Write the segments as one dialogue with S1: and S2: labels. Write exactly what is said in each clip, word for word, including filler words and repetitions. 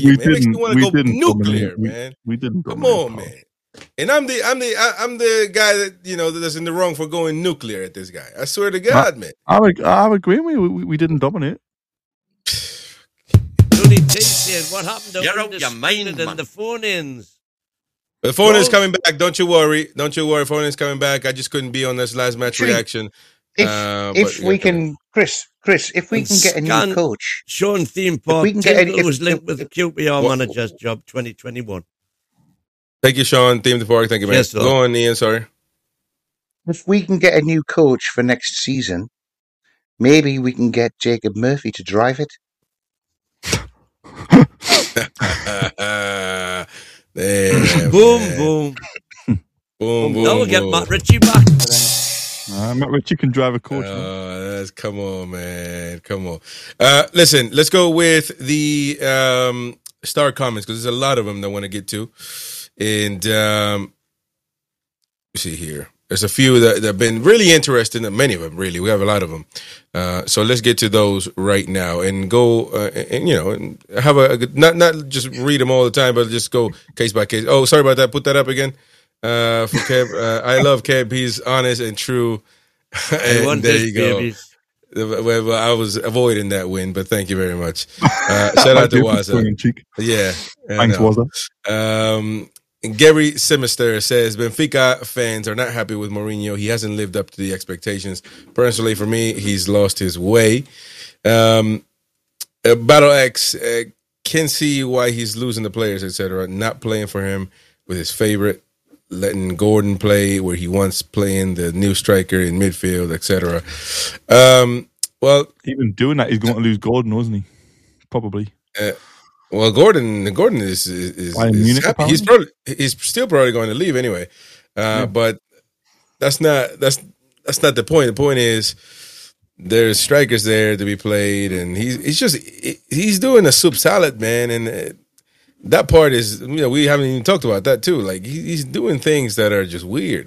S1: you,
S2: we
S1: man. It makes
S2: didn't.
S1: me want to
S2: We
S1: go
S2: didn't
S1: nuclear,
S2: dominate. We,
S1: man.
S2: we didn't.
S1: Come
S2: dominate,
S1: on,
S2: pal.
S1: man. And I'm the I'm the I- I'm the guy that you know that's in the wrong for going nuclear at this guy. I swear to God, man.
S2: I'm, ag- I'm agreeing with you. We, we didn't dominate.
S3: Tony T said, what happened to
S4: You're out your mind,
S3: Undisputed
S4: man.
S3: and the phone-ins?
S1: The phone is
S3: Rolls-
S1: coming back. Don't you worry. Don't you worry. Phone is coming back. I just couldn't be on this last match
S5: Actually,
S1: reaction.
S5: If
S1: Uh,
S5: if
S1: but,
S5: we
S1: yeah,
S5: can, Chris, Chris, if we
S3: And
S5: can get a
S3: scan-
S5: new coach,
S3: Sean Theme
S5: If we
S3: Park
S5: can get any-
S3: Tyndall
S5: if-
S3: was linked
S5: if-
S3: with the Q P R
S1: What-
S3: manager's job twenty twenty-one.
S1: Thank you, Sean. Team the Park. Thank you, man.
S3: Yes, sir.
S1: Go on, Ian. Sorry.
S5: if we can get a new coach for next season, maybe we can get Jacob Murphy to drive it.
S1: Damn,
S3: Boom,
S1: man.
S3: boom.
S1: boom, boom.
S3: Now we'll get
S1: boom.
S3: Matt Ritchie back.
S2: Uh, Matt Ritchie can drive a coach. man.
S1: Uh, that's, come on, man. Come on. Uh, listen, let's go with the um, star comments because there's a lot of them that I want to get to. And um, let's see here. There's a few that, that have been really interesting. Many of them, really. We have a lot of them. Uh, so let's get to those right now and go uh, and, and, you know, and have a, a good, not not just read them all the time, but just go case by case. Oh, sorry about that. Put that up again. Uh, for Kev, uh, I love Kev. He's honest and true.
S3: I
S1: and
S3: want
S1: there
S3: this,
S1: you go.
S3: babies.
S1: Well, well, I was avoiding that win, but thank you very much. Uh, shout out
S2: Thank
S1: to
S2: you for
S1: Waza.
S2: tongue in cheek.
S1: Yeah. I
S2: Thanks,
S1: know.
S2: Waza.
S1: Um, Gary Simister says Benfica fans are not happy with Mourinho. He hasn't lived up to the expectations. Personally, for me, he's lost his way. Um, uh, Battle X uh, can see why he's losing the players, et cetera. Not playing for him with his favorite, letting Gordon play where he wants playing the new striker in midfield, et cetera. Um, well,
S2: Even doing that, he's going to lose Gordon, wasn't he? Probably.
S1: uh, Well, Gordon, Gordon is is, is,
S2: Bayern
S1: is
S2: Munich,
S1: happy. He's probably he's still probably going to leave anyway. Uh,
S2: Yeah.
S1: But that's not that's that's not the point. The point is there's strikers there to be played, and he's he's just he's doing a soup salad, man. And uh, that part is, you know, we haven't even talked about that too. Like he, he's doing things that are just weird.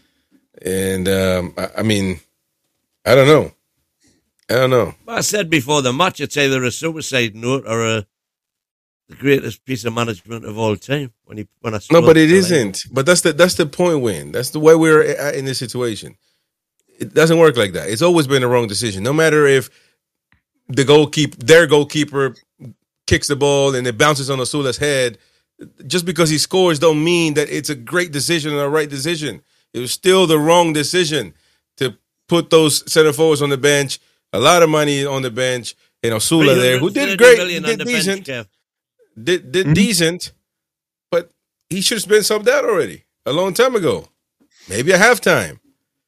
S1: And um, I, I mean, I don't know. I don't know.
S3: I said before the match, it's either a suicide note or a the greatest piece of management of all time. When he when I
S1: No, but it
S3: the line.
S1: isn't. But that's the that's the point, Win. That's the way we're at in this situation. It doesn't work like that. It's always been a wrong decision. No matter if the goalkeeper, their goalkeeper, kicks the ball and it bounces on Osula's head, just because he scores don't mean that it's a great decision or a right decision. It was still the wrong decision to put those center forwards on the bench, a lot of money on the bench, and Osula there, who did great,
S3: million
S1: did
S3: on the bench,
S1: decent.
S3: Kev.
S1: did did
S2: Mhm.
S1: decent, but he should have been subbed out already a long time ago. Maybe at halftime.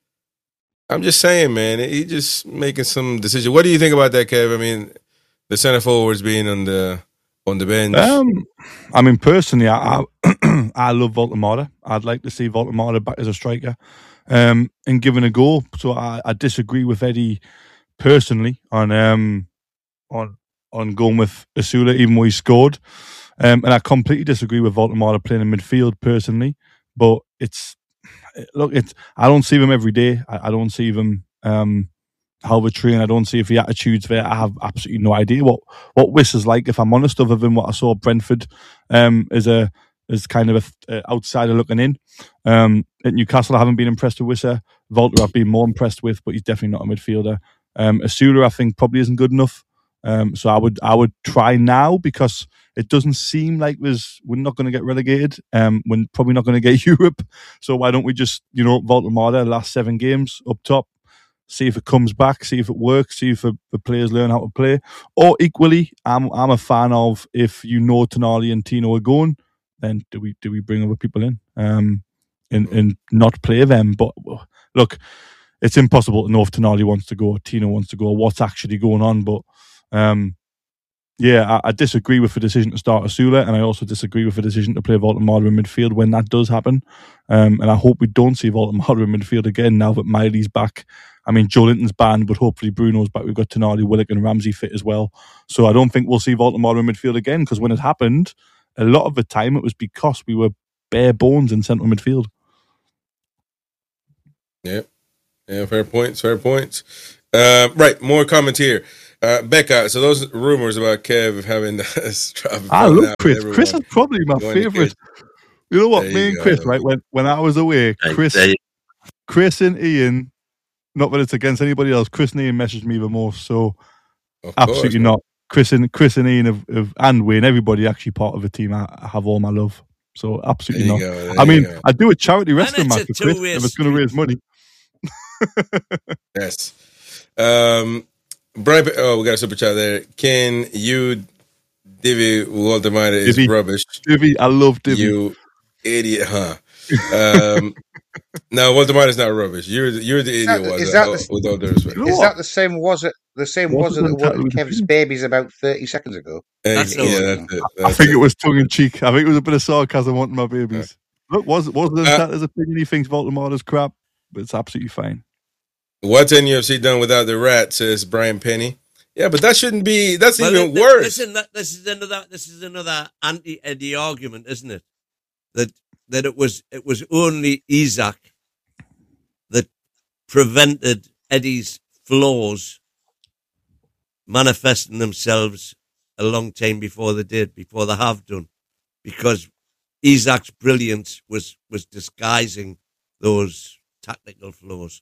S1: I'm just saying, man. He just making some decision. What do you think about that, Kev? I mean, the center forwards being on the on the bench.
S2: Um, I mean, personally, I I, I love Voltemata. I'd like to see Voltemata back as a striker um, and given a go. So I, I disagree with Eddie personally on um on on going with Osula, even though he scored. Um, and I completely disagree with Voltemata playing in midfield personally. But it's look, it's I don't see them every day. I, I don't see them um, how they train. I don't see if the attitude's there. I have absolutely no idea what what Wiss is like, if I'm honest, other than what I saw Brentford um, as a as kind of a uh, outsider looking in. Um, at Newcastle, I haven't been impressed with Wissa. Volter, I've been more impressed with, but he's definitely not a midfielder. Um, Osula, I think, probably isn't good enough. Um, so I would I would try now because it doesn't seem like there's, we're not going to get relegated. Um, we're probably not going to get Europe. So why don't we just, you know, Voltemata last seven games up top, see if it comes back, see if it works, see if the, the players learn how to play. Or equally, I'm I'm a fan of, if you know Tonali and Tino are going, then do we do we bring other people in um, and and not play them? But look, it's impossible to know if Tonali wants to go or Tino wants to go or what's actually going on. But um, yeah, I, I disagree with the decision to start Osula, and I also disagree with the decision to play Voltemata in midfield when that does happen. Um, and I hope we don't see Voltemata in midfield again now that Miley's back. I mean, Joe Linton's banned, but hopefully Bruno's back. We've got Tonali, Willock and Ramsey fit as well. So I don't think we'll see Voltemata in midfield again, because when it happened, a lot of the time it was because we were bare bones in central midfield.
S1: Yeah, yeah, fair points, fair points. Uh, right, more comments here. Uh, Becca, so those rumors about Kev having the
S2: I love Chris. Chris is probably my favourite. You know what?
S1: There
S2: Me
S1: you
S2: and
S1: go.
S2: Chris, right? When when I was away,
S3: Hey,
S2: Chris,
S3: there you-
S2: Chris and Ian. Not that it's against anybody else. Chris and Ian messaged me the most, so
S1: Of
S2: absolutely
S1: course, man.
S2: not. Chris and Chris and Ian have, have, and Wayne, everybody actually part of the team. I, I have all my love. So absolutely
S1: There you
S2: not.
S1: go, there
S2: I
S1: you
S2: mean,
S1: go.
S2: I do a charity
S3: And
S2: wrestling
S3: it's a
S2: match for Chris
S3: two-way
S2: if it's going to raise money.
S1: Yes. Um, Brian, oh, we got a super chat there. Can you, Divi Waldemar is
S2: Divi.
S1: rubbish.
S2: Divvy, I love Divvy.
S1: You idiot, huh? Um, no, Waldemar is not rubbish. You're the, you're the
S5: Is
S1: idiot,
S5: that-
S1: was
S5: is
S1: it?
S5: that
S1: Oh,
S5: the-
S1: with all due respect.
S2: You know
S5: Is
S2: what?
S5: that the same? Was it the same?
S2: What
S5: Was
S2: was
S5: it that
S2: entitled
S5: wanted
S2: to
S5: Kev's
S2: be?
S5: babies about thirty seconds ago?
S1: Ex-
S3: That's
S1: yeah,
S3: all.
S1: that's it.
S2: I
S1: That's
S2: think
S1: it.
S2: it was tongue in cheek. I think it was a bit of sarcasm wanting my babies. Look, was was it
S1: Uh,
S2: entitled opinion? He thinks Voldemort crap, but it's absolutely fine.
S1: What's N U F C done without the rat? Says Brian Penny. Yeah, but that shouldn't be. That's
S3: Well,
S1: even
S3: th- th-
S1: worse.
S3: Listen, that, this is another. This is another anti-Eddie argument, isn't it? That that it was it was only Isaac that prevented Eddie's flaws manifesting themselves a long time before they did, before they have done, because Isaac's brilliance was was disguising those tactical flaws.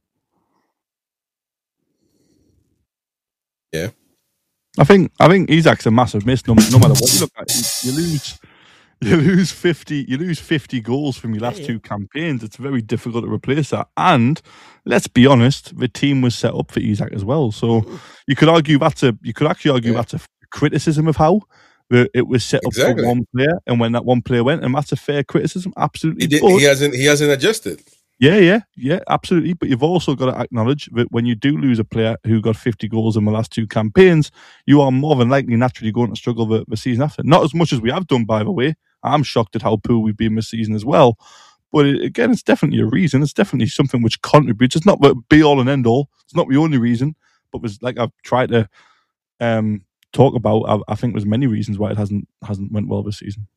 S1: Yeah.
S2: I think I think Isaac's a massive miss. No, no matter what you look at, you, you lose you lose fifty you lose fifty goals from your last
S3: Yeah, yeah.
S2: two campaigns. It's very difficult to replace that. And let's be honest, the team was set up for Isaac as well. So you could argue that's a you could actually argue
S1: Yeah.
S2: that's a criticism of how the, it was set up
S1: Exactly.
S2: for one player, and when that one player went, and that's a fair criticism. Absolutely,
S1: He, did,
S2: But-
S1: he hasn't. He hasn't adjusted.
S2: yeah, yeah, yeah, absolutely. But you've also got to acknowledge that when you do lose a player who got fifty goals in the last two campaigns, you are more than likely naturally going to struggle the, the season after. Not as much as we have done, by the way. I'm shocked at how poor we've been this season as well. But it, again, it's definitely a reason. It's definitely something which contributes. It's not the be all and end all. It's not the only reason. But there's, like I've tried to um, talk about, I, I think there's many reasons why it hasn't hasn't went well this season.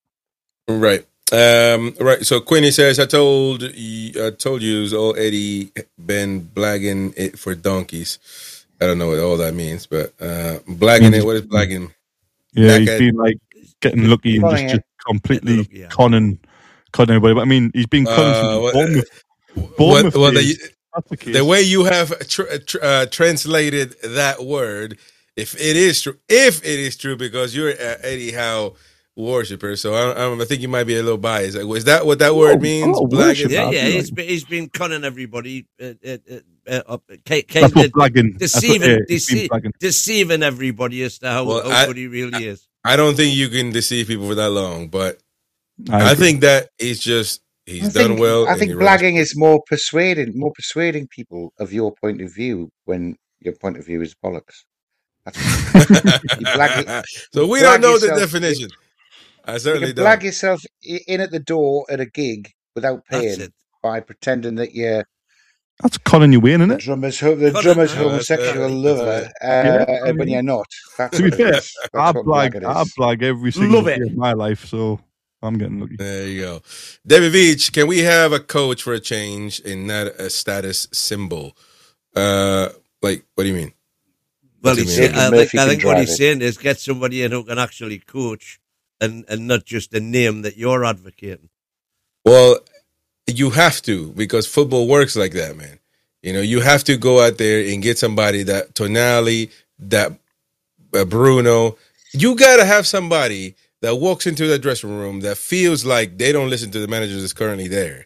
S1: Right. Um, right. So Queenie says, I told you, I told you, all Eddie been blagging it for donkeys. I don't know what all that means, but uh, blagging it. What is blagging?
S2: Yeah, he's
S1: Knackered.
S2: been like getting lucky and
S5: Calling
S2: just, just completely
S3: Lucky, yeah.
S2: conning, conning everybody. But I mean, he's been conning
S1: Uh,
S2: from
S1: what-
S2: Bournemouth.
S1: What,
S2: Bournemouth
S1: well,
S2: days.
S1: the,
S2: That's the case.
S1: the way you have tr- tr- uh, translated that word, if it is true, if it is true, because you're uh, Eddie Howe worshiper, so I, I, I think you might be a little biased. Like, is that what that word
S2: Oh,
S1: means?
S2: oh,
S1: Blagging?
S2: worship.
S3: Yeah,
S2: I'd
S3: yeah,
S2: be
S3: he's
S2: like-
S3: been, he's been conning everybody, uh, uh, uh, uh, up, ca-
S2: That's
S3: kind
S2: what
S3: of
S2: blagging. That's what,
S3: deceiving,
S2: yeah, he's been
S3: dece-
S2: blagging.
S3: deceiving everybody as to how,
S1: Well,
S3: how
S1: I-
S3: good he really is.
S1: I don't think you can deceive people for that long, but
S2: I,
S1: I
S2: agree.
S1: think that he's just he's
S5: I
S1: done
S5: think,
S1: well.
S5: I
S1: and
S5: think
S1: he runs-
S5: blagging is more persuading, more persuading people of your point of view when your point of view is bollocks. That's You blag
S1: so we
S5: blag
S1: don't know the
S5: yourself-
S1: definition. I
S5: you
S1: certainly
S5: can blag
S1: don't.
S5: yourself i- in at the door at a gig without
S3: That's
S5: paying
S3: it.
S5: by pretending that you're
S2: That's conning you in, isn't
S5: the
S2: it?
S5: drummer's ho- the
S3: Conor-
S5: drummer's
S3: No,
S1: that's
S5: homosexual
S1: it.
S5: lover,
S1: That's
S5: uh,
S2: Yeah, I
S5: when
S2: mean-
S5: you're not. That's
S2: To be
S5: what it
S2: fair,
S5: is. That's
S2: I
S5: what
S2: blag,
S5: blagging
S2: I
S5: is.
S2: blag every single
S3: Love it.
S2: day of my life, so I'm getting lucky.
S1: There you go. David Veach, can we have a coach for a change and not a status symbol? Uh, like, what do you mean?
S3: Well,
S1: What do you
S3: he's
S1: mean?
S3: saying, I
S5: Murphy
S3: think, I
S5: can
S3: think what
S5: drive
S3: he's
S5: it.
S3: saying is get somebody in who can actually coach and, and not just a name that you're advocating.
S1: Well, you have to, because football works like that, man. You know, you have to go out there and get somebody that Tonali, that uh, Bruno. You got to have somebody that walks into the dressing room that feels like they don't listen to the manager that's currently there.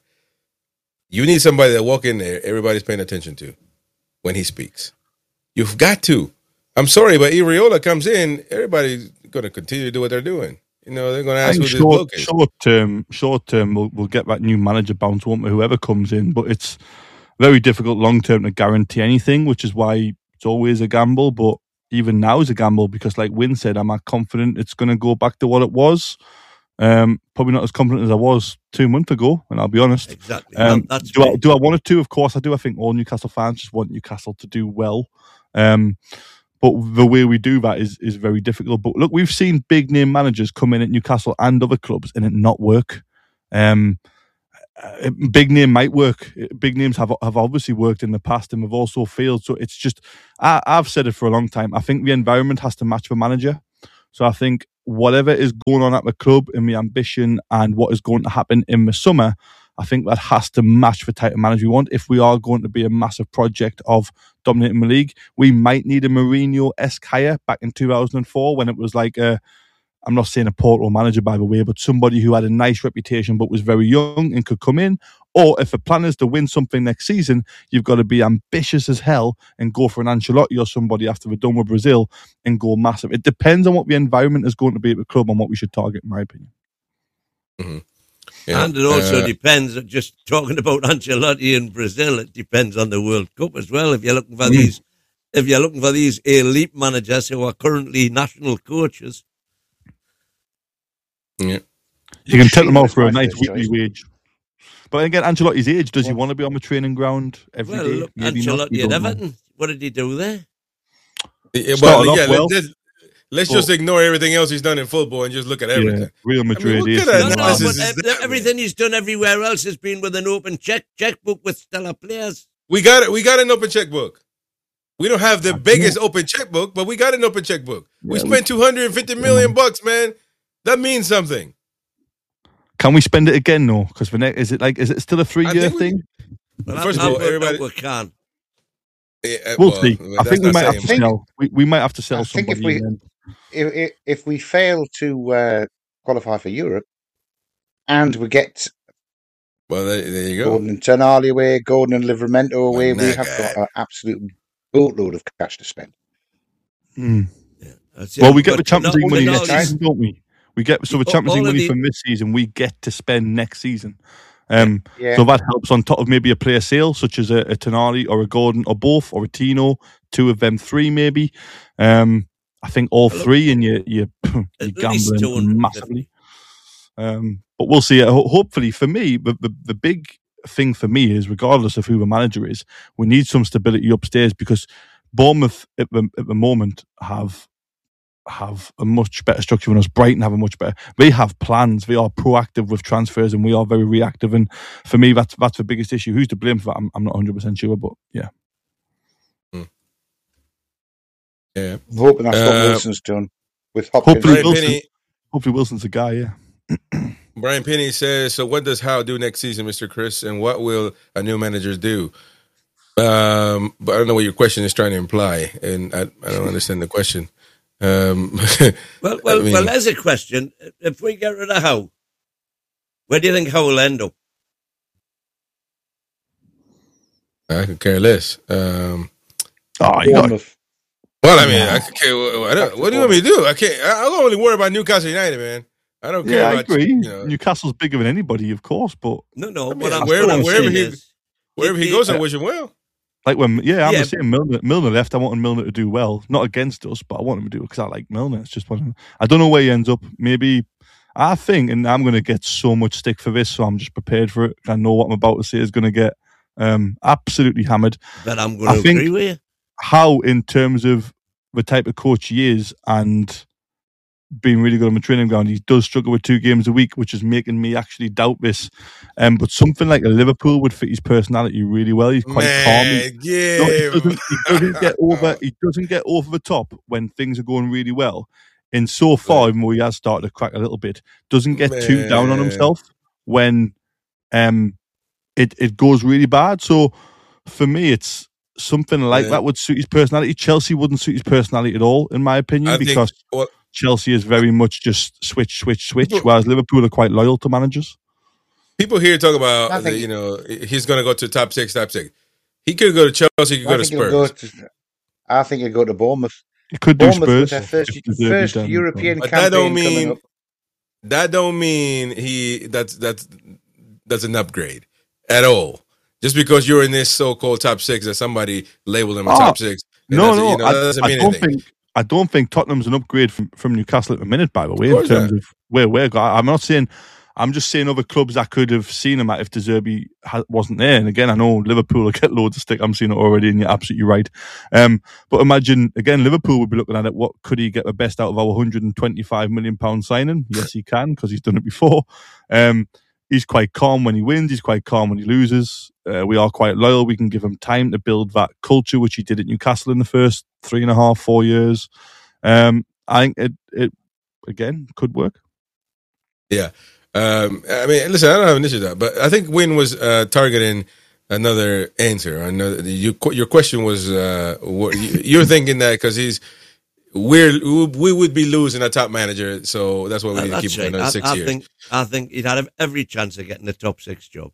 S1: You need somebody that walk in there, everybody's paying attention to when he speaks. You've got to. I'm sorry, but Iriola comes in, everybody's going to continue to do what they're doing. You know, they're going to
S2: I
S1: ask who
S2: think
S1: this
S2: short,
S1: bloke is.
S2: short term, short term, we'll, we'll get that new manager bounce, won't we? Whoever comes in, but it's very difficult long term to guarantee anything, which is why it's always a gamble. But even now is a gamble because, like Wynn said, I'm not confident it's going to go back to what it was. Um, probably not as confident as I was two months ago, and I'll be honest.
S3: Exactly.
S2: Um,
S3: Well, that's
S2: do I
S3: right.
S2: do I want it to? Of course I do. I think all Newcastle fans just want Newcastle to do well. Um, but the way we do that is is very difficult. But look, we've seen big name managers come in at Newcastle and other clubs and it not work. Um, uh, big name might work. Big names have have obviously worked in the past and have also failed. So it's just, I, I've said it for a long time. I think the environment has to match the manager. So I think whatever is going on at the club and the ambition and what is going to happen in the summer, I think that has to match the type of manager we want. If we are going to be a massive project of dominating the league, we might need a Mourinho-esque hire back in two thousand four when it was like a, I'm not saying a Porto manager, by the way, but somebody who had a nice reputation but was very young and could come in. Or if the plan is to win something next season, you've got to be ambitious as hell and go for an Ancelotti or somebody after we're done with Brazil and go massive. It depends on what the environment is going to be at the club and what we should target, in my opinion.
S1: Mm-hmm. Yeah.
S3: And it also
S1: uh,
S3: depends, just talking about Ancelotti in Brazil, it depends on the World Cup as well. If you're looking for
S2: Mm.
S3: these, if you're looking for these elite managers who are currently national coaches,
S1: yeah.
S2: You can take
S5: Shearer
S2: them out
S5: was
S2: for a
S5: my
S2: nice
S5: first
S2: weekly
S5: choice.
S2: wage. But again, Ancelotti's age, does he
S5: Well-
S2: want to be on the training ground every day?
S3: well, look,
S2: Maybe not. We
S3: Ancelotti at
S2: don't know.
S3: Everton, what did he do there?
S1: Yeah,
S2: Started
S1: well,
S2: off
S1: yeah,
S2: well,
S1: let's, let's, let's
S2: but-
S1: just ignore everything else he's done in football and just look at everything.
S2: Yeah, Real Madrid.
S1: what
S2: A C
S1: could I-
S3: No,
S2: Milan.
S3: no,
S1: analysis
S3: but
S1: is
S3: ev-
S1: that,
S3: everything he's done everywhere else has been with an open check checkbook with stellar players.
S1: We got it. We got an open checkbook. We don't have the
S2: I
S1: biggest open checkbook, but we got an open checkbook. we
S2: Yeah, we-
S1: spent two hundred fifty million bucks, man. That means something.
S2: Can we spend it again? No, because the next is it like is it still a three
S1: I
S2: year
S1: think we-
S2: thing?
S3: Well,
S1: First
S3: I'm,
S1: of all,
S3: I'm working
S1: everybody-
S3: out we can.
S1: Yeah, uh,
S2: We'll
S1: well,
S2: see. I
S1: that's
S2: think we
S1: not
S2: might have
S1: saying
S2: to
S5: Think-
S2: sell. We, we might have to sell
S5: I think if
S2: somebody.
S5: we-
S2: and
S5: If, if, if we fail to uh, qualify for Europe and we get
S1: Well, there, there you go.
S5: Gordon and Tonali away, Gordon and Livramento away,
S1: Like
S5: we
S1: that
S5: have
S1: guy.
S5: got an absolute boatload of cash to spend.
S2: Mm.
S3: Yeah, that's it.
S2: Well, we get
S3: But
S2: the Champions
S3: not-
S2: League money
S3: not
S2: next
S3: all
S5: guys.
S3: these-
S2: season, don't we? We get so the
S3: All-
S2: Champions
S3: all
S2: League
S3: of
S2: money
S3: the-
S2: from this season we get to spend next season. Um,
S5: Yeah,
S2: So that helps on top of maybe a player sale, such as a, a Tonali or a Gordon or both, or a Tino, two of them three maybe. Um, I think all
S3: Well,
S2: three, and you you you're
S3: At least two
S2: gambling
S3: hundred
S2: massively. Um, but we'll see. Ho- Hopefully, for me, the, the the big thing for me is, regardless of who the manager is, we need some stability upstairs because Bournemouth at the at the moment have have a much better structure than us. Brighton have a much better. They have plans. They are proactive with transfers, and we are very reactive. And for me, that's that's the biggest issue. Who's to blame for that? I'm, I'm not one hundred percent sure, but yeah.
S1: Yeah.
S5: I'm hoping that's what
S1: Uh,
S5: Wilson's done with Hopkins.
S2: Hopefully
S1: Brian
S2: Wilson-
S1: Penny,
S2: Hopefully, Wilson's the guy. Yeah.
S1: Brian Penny says, so what does Howe do next season, Mister Chris, and what will a new manager do? Um, but I don't know what your question is trying to imply, and I, I don't understand the question. Um,
S3: Well, well,
S1: I mean-
S3: well. There's a question. If we get rid of Howe, where do you think Howe will end up?
S1: I could care less. Um,
S2: Oh, you got
S5: Bournemouth.
S1: well, I mean,
S2: Yeah.
S1: I could care. I don't, what do you want me to do? I can't. I, I don't really worry about Newcastle United, man. I don't care
S2: yeah, I
S1: about
S2: agree.
S1: you know
S2: Newcastle's bigger than anybody, of course, but
S3: No, no.
S1: I mean,
S3: what I'm,
S1: wherever-
S3: what I'm
S1: wherever
S3: saying
S1: he-
S3: is,
S1: wherever he
S3: it-
S1: goes. I
S3: it-
S1: wish him well.
S2: like when yeah, I'm
S3: Yeah.
S2: the same. Milner, Milner left. I wanted Milner to do well, not against us, but I want him to do it because I like Milner. It's just one. I don't know where he ends up. Maybe I think, and I'm going to get so much stick for this, so I'm just prepared for it. I know what I'm about to say is going to get um, absolutely hammered.
S3: But I'm going
S2: I
S3: to
S2: think-
S3: agree with you.
S2: How, in terms of the type of coach he is and being really good on the training ground, he does struggle with two games a week, which is making me actually doubt this. Um, but something like a Liverpool would fit his personality really well. He's quite calm. He-
S1: Man, yeah.
S2: No, he doesn't, he doesn't get over. He doesn't get over the top when things are going really well. And so far, even though he has started to crack a little bit, doesn't get too down on
S1: Man.
S2: himself when um it it goes really bad. So for me, it's something like
S1: Yeah.
S2: that would suit his personality. Chelsea wouldn't suit his personality at all, in my opinion,
S1: I think-
S2: because
S1: well,
S2: Chelsea is very much just switch, switch, switch,
S1: People-
S2: whereas Liverpool are quite loyal to managers.
S1: people here talk about
S5: I
S1: the,
S5: think-
S1: you know he's going to go to top six, top six. He could go to Chelsea. He could
S5: I
S1: go to
S5: think he'll
S1: Spurs.
S5: go to. I think he'll go to Bournemouth.
S2: It could do
S5: Bournemouth with
S2: Spurs
S5: their first,
S2: if the derby's
S5: first
S2: done.
S5: European
S1: But
S5: campaign
S1: that don't
S5: coming
S1: mean
S5: up.
S1: that don't mean he that's that's that's an upgrade at all. Just because you're in this so-called top six, that somebody labeled him a
S2: Oh,
S1: top six. it
S2: No,
S1: doesn't-
S2: no,
S1: you know,
S2: I,
S1: that doesn't
S2: I
S1: mean
S2: don't
S1: anything.
S2: think I don't think Tottenham's an upgrade from, from Newcastle at the minute. By the way, in
S1: course
S2: terms
S1: not.
S2: of where we're going, I'm not saying. I'm just saying other clubs I could have seen him at if De Zerbi ha- wasn't there. And again, I know Liverpool will get loads of stick. I'm seeing it already, and you're absolutely right. Um, but imagine again, Liverpool would be looking at it. What could he get the best out of our one hundred twenty-five million pound signing? Yes, he can because he's done it before. Um, he's quite calm when he wins. He's quite calm when he loses. Uh, we are quite loyal. We can give him time to build that culture, which he did at Newcastle in the first three and a half, four years. Um, I think it, it again could work.
S1: Yeah. Um, I mean, listen, I don't have an issue with that, but I think Wynn was uh, targeting another answer. Another, you, your question was, uh, what, you're thinking that because he's we're we would be losing a top manager, so that's why we
S3: Uh,
S1: need to keep
S3: that's
S1: him for
S3: right.
S1: another
S3: I,
S1: six
S3: I
S1: years.
S3: think I think he'd have every chance of getting the top six job.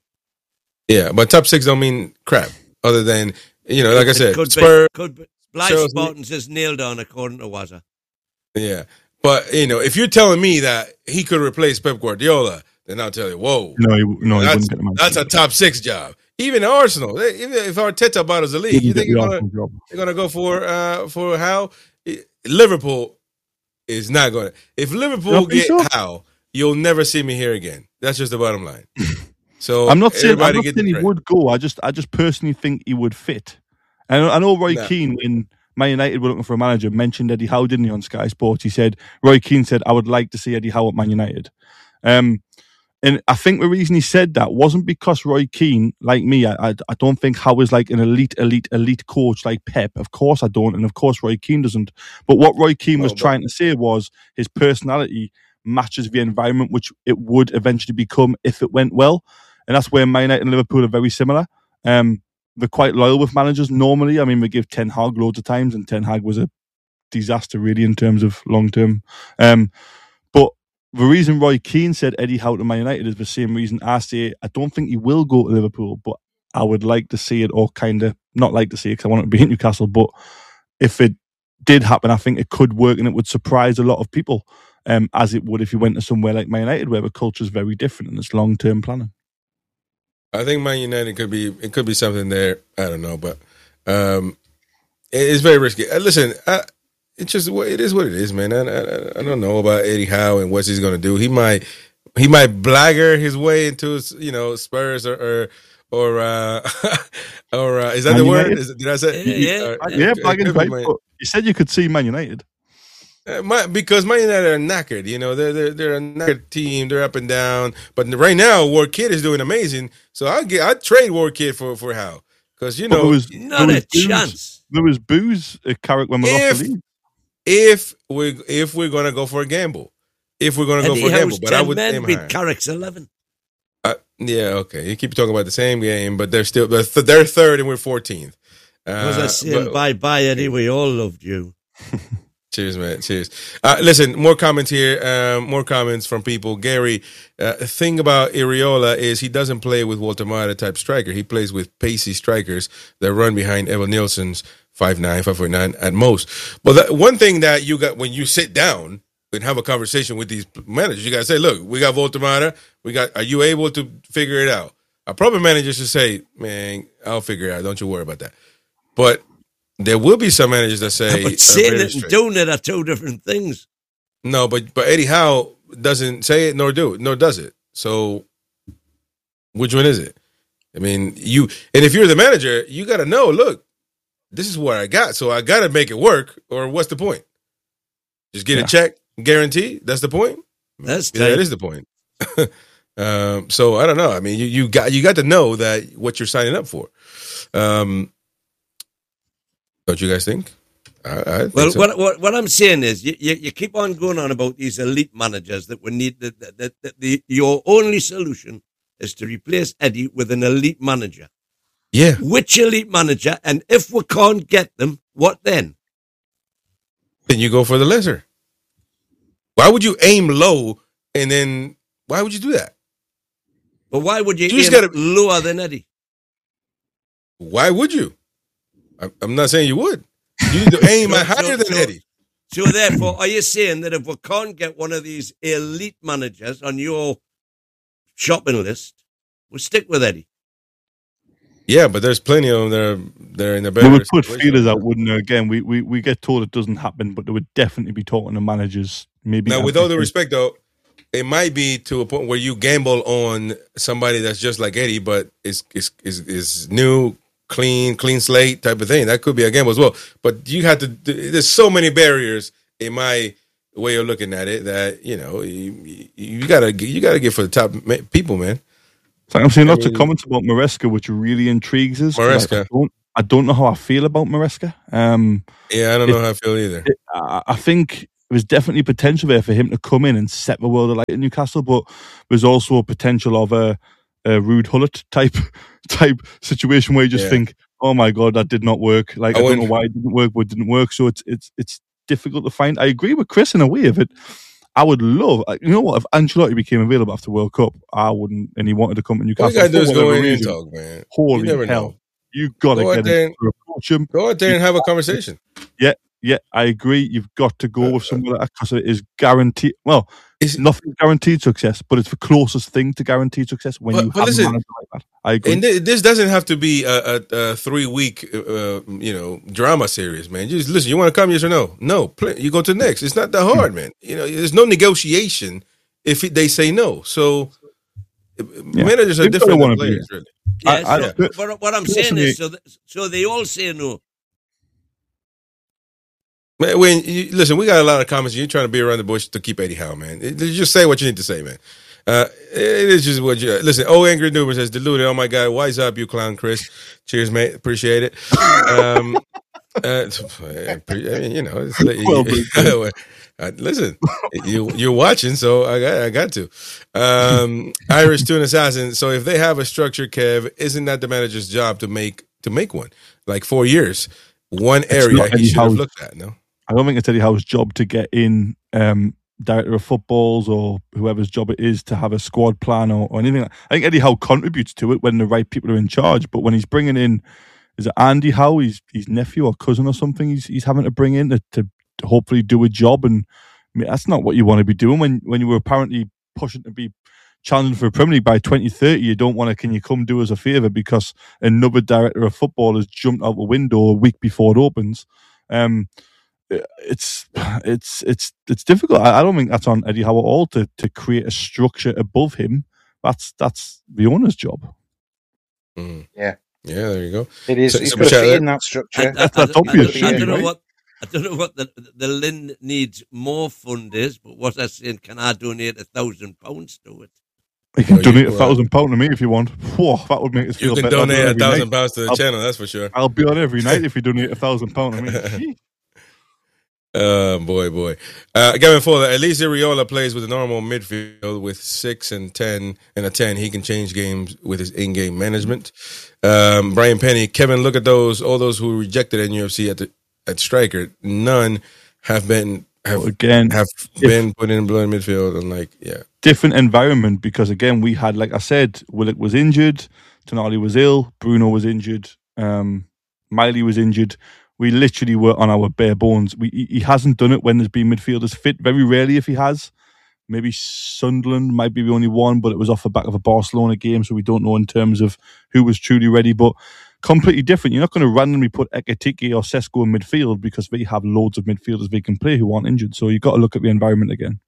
S1: Yeah, but top six don't mean crap. Other than you know, like I
S3: It
S1: said,
S3: could
S1: Spurs.
S3: be, could be. Blythe
S1: Chelsea.
S3: Spartans is nailed on according to Wazza.
S1: Yeah, but you know, if you're telling me that he could replace Pep Guardiola, then I'll tell you, whoa,
S2: No, he, no, he
S1: that's,
S2: wouldn't get the Man
S1: that's a
S2: City
S1: top six job. Even Arsenal, they- even if Arteta bottles the
S2: job.
S1: league,
S2: He
S1: you
S2: wouldn't
S1: think
S2: get
S1: you're
S2: the
S1: gonna
S2: Arsenal job.
S1: they're gonna go for uh for Howe? Liverpool is not gonna. If Liverpool
S2: don't think
S1: get
S2: so?
S1: Howe, you'll never see me here again. That's just the bottom line. So
S2: I'm not saying, I'm
S1: everybody
S2: not
S1: get
S2: saying he
S1: the credit.
S2: would go. I just I just personally think he would fit. And I know Roy
S1: No.
S2: Keane, when Man United were looking for a manager, mentioned Eddie Howe, didn't he, on Sky Sports? He said, Roy Keane said, I would like to see Eddie Howe at Man United. Um, and I think the reason he said that wasn't because Roy Keane, like me, I, I, I don't think Howe is like an elite, elite, elite coach like Pep. Of course I don't. And of course Roy Keane doesn't. But what Roy Keane was
S1: Oh, but-
S2: trying to say was his personality matches the environment which it would eventually become if it went well. And that's where Man United and Liverpool are very similar. Um, they're quite loyal with managers normally. I mean, we give Ten Hag loads of times, and Ten Hag was a disaster really in terms of long term. Um, but the reason Roy Keane said Eddie Howe to Man United is the same reason I say I don't think he will go to Liverpool, but I would like to see it, or kind of not like to see it because I want it to be at Newcastle. But if it did happen, I think it could work and it would surprise a lot of people, um, as it would if you went to somewhere like Man United where the culture is very different and it's long term planning.
S1: I think Man United could be it could be something there. I don't know, but um, it, it's very risky. Uh, listen, I, it's just what it is. What it is, man. I, I, I don't know about Eddie Howe and what he's going to do. He might he might blagger his way into you know Spurs or or or, uh, or uh, is that
S2: Man
S1: the word?
S2: United?
S1: Is, did I say?
S3: Yeah, yeah.
S1: Uh,
S2: Yeah,
S1: it- it
S2: blagging's
S1: could be
S2: right.
S1: Man-
S2: But you said you could see Man United.
S1: Uh, my, because Man United are knackered, you know, they're they're they're a knackered team. They're up and down. But right now, Ward Kid is doing amazing. So I get I trade Ward Kid for for Howe because you
S2: But
S1: know
S2: there was,
S3: Not
S2: there was
S3: a
S2: booze-
S3: chance.
S2: There was booze at Carrick when we
S1: If-
S2: lost the league.
S1: if we if we're gonna go for a gamble, if we're gonna go
S3: Eddie
S1: for a gamble,
S3: Howe's
S1: but I
S3: ten
S1: would
S3: men
S1: aim
S3: beat
S1: higher.
S3: Carrick's eleven.
S1: Uh, yeah, okay. You keep talking about the same game, but they're still they're, th- they're third and we're fourteenth. Uh,
S3: Was I saying
S1: but-
S3: bye bye, Eddie? We all loved you.
S1: Cheers, man. Cheers. Uh, listen, more comments here. Um, more comments from people. Gary, uh, the thing about Iriola is he doesn't play with Walter Mata type striker. He plays with pacey strikers that run behind Evan Nielsen's five nine, five foot nine at most. But that, one thing that you got when you sit down and have a conversation with these managers, you got to say, look, we got Walter Mata. We got, are you able to figure it out? A proper manager should say, man, I'll figure it out. Don't you worry about that. But there will be some managers that say,
S3: But
S1: are
S3: saying
S1: very
S3: it and
S1: strict.
S3: doing it are two different things.
S1: No, but but Eddie Howe doesn't say it nor do it nor does it. So which one is it? I mean, you and if you're the manager, you got to know. Look, this is what I got, so I got to make it work. Or what's the point? Just get
S2: Yeah.
S1: a check, guarantee. That's the point.
S3: That's
S1: Yeah, that
S3: tight.
S1: is the point. um, so I don't know. I mean, you you got you got to know that what you're signing up for. Um, don't you guys think? I, I think
S3: Well,
S1: so.
S3: what, what what I'm saying is, you, you, you keep on going on about these elite managers that we need. That, that, that, that the your only solution is to replace Eddie with an elite manager.
S1: yeah.
S3: Which elite manager? And if we can't get them, what then?
S1: Then you go for the lesser. Why would you aim low and then why would you do that?
S3: But why would you,
S1: You just
S3: aim
S1: gotta-
S3: lower than Eddie?
S1: Why would you? I- I'm not saying you would. You need to aim
S3: So-
S1: at higher
S3: so-
S1: than
S3: so-
S1: Eddie.
S3: So therefore, are you saying that if we can't get one of these elite managers on your shopping list, we'll stick with Eddie?
S1: Yeah, but there's plenty of them that are, they're in a better
S2: They would put
S1: situation.
S2: feelers out, wouldn't they? Again, we, we, we get told it doesn't happen, but they would definitely be talking to managers. Maybe
S1: Now, with all due
S2: advocates.
S1: respect, though, it might be to a point where you gamble on somebody that's just like Eddie, but is is is, is new, clean, clean slate type of thing. That could be a gamble as well. But you have to. There's so many barriers in my way of looking at it that you know you, you gotta you gotta get for the top ma- people, man.
S2: So I'm seeing
S1: I
S2: lots
S1: mean,
S2: of comments about Maresca, which really intrigues us. 'cause I, I
S1: Maresca.
S2: don't, I don't know how I feel about Maresca. Um,
S1: Yeah, I don't
S2: it-
S1: know how I feel either.
S2: it- I, I think there's definitely potential there for him to come in and set the world alight in Newcastle, but there's also a potential of a, a Rude Hullet type type situation where you just
S1: Yeah.
S2: think, oh my god, that did not work. Like
S1: I
S2: I, don't
S1: wouldn't-
S2: know why it didn't work, but it didn't work. So it's it's it's difficult to find. I agree with Chris in a way of it. I would love, you know what, if Ancelotti became available after World Cup, I wouldn't, and he wanted to come to
S1: All
S2: Newcastle.
S1: you gotta do
S2: for
S1: is go
S2: whatever
S1: in and
S2: reason,
S1: talk, man. You
S2: Holy
S1: never
S2: hell.
S1: know.
S2: You got to
S1: Go out
S2: get
S1: there
S2: him to approach him.
S1: Go out there and have a conversation.
S2: Yeah, I agree. You've got to go
S1: Uh,
S2: with somewhere like that because it is guaranteed. Well,
S1: Is-
S2: nothing's guaranteed success, but it's the closest thing to guaranteed success when
S1: But-
S2: you
S1: but
S2: have
S1: listen,
S2: a manager like that. I agree.
S1: And th- this doesn't have to be a, a, a three week, uh, you know, drama series, man. You just listen. You want to come? Yes or no? No. Play, you go to the next. It's not that hard, man. You know, there's no negotiation if it, they say no. So
S2: Yeah.
S1: managers are
S2: They've
S1: different
S2: gotta
S1: than
S2: wanna be-
S1: players, really.
S3: Yes,
S2: I- I-
S3: so- but what, what I'm saying
S2: personally-
S3: is, so, th- so they all say no.
S1: Man, when you, listen, we got a lot of comments. You're trying to be around the bush to keep Eddie Howe, man. It, just say what you need to say, man. Uh, it is just what you listen. Oh, Angry Newman says, "Deluded." Oh my God, wise up, you clown, Chris. Cheers, mate. Appreciate it. Um, uh, I mean, you know, it's,
S2: Well,
S1: uh, listen, you you're watching, so I got I got to. Um, Irish Tune Assassin. So if they have a structure, Kev, isn't that the manager's job to make to make one? Like four years, one area
S2: not
S1: he
S2: Eddie
S1: should have
S2: Howe's-
S1: looked at. No.
S2: I don't think it's Eddie Howe's job to get in um, director of footballs or whoever's job it is to have a squad plan or, or anything. I think Eddie Howe contributes to it when the right people are in charge. But when he's bringing in, is it Andy Howe, his, his nephew or cousin or something, he's he's having to bring in to, to, to hopefully do a job. And I mean, that's not what you want to be doing when, when you were apparently pushing to be challenging for a Premier League by twenty thirty. You don't want to, can you come do us a favour because another director of football has jumped out the window a week before it opens. Um, It's it's it's it's difficult. I, I don't think that's on Eddie Howe at all to, to create a structure above him. That's that's the owner's job.
S1: Mm.
S5: Yeah.
S1: Yeah, there you go.
S5: It is.
S1: So-
S5: He's
S1: so
S5: got to
S1: Michelle,
S5: fit in that structure.
S3: I, I,
S2: That's-
S3: I,
S2: that's
S3: don't- I,
S2: obvious,
S3: don't- I don't know
S2: right?
S3: what I don't know what the the Lynn needs more fund is, but what I'm saying, can I donate a thousand pounds to it?
S2: You can
S1: Oh, you-
S2: donate a
S1: well-
S2: thousand pound to me if you want. Whoa, that would make us
S1: You
S2: feel
S1: can
S2: better. I'll do it
S1: donate a
S2: every
S1: thousand
S2: night.
S1: pounds to the
S2: I'll-
S1: channel, that's for sure.
S2: I'll be on every night if you donate a thousand pound to me.
S1: Uh, boy, boy. Uh, Gavin Fuller, at least Iriola plays with a normal midfield with six and ten and a ten. He can change games with his in-game management. Um, Brian Penny, Kevin, look at those, all those who rejected N U F C at the at striker. None have been have
S2: But again,
S1: have been put in blue in midfield and like, yeah.
S2: different environment because again we had, like I said, Willock was injured, Tonali was ill, Bruno was injured, um, Miley was injured. We literally were on our bare bones. We, he- he hasn't done it when there's been midfielders fit. Very rarely, if he has. Maybe Sunderland might be the only one, but it was off the back of a Barcelona game, so we don't know in terms of who was truly ready. But completely different. You're not going to randomly put Ekitike or Sesko in midfield because they have loads of midfielders they can play who aren't injured. So you've got to look at the environment again.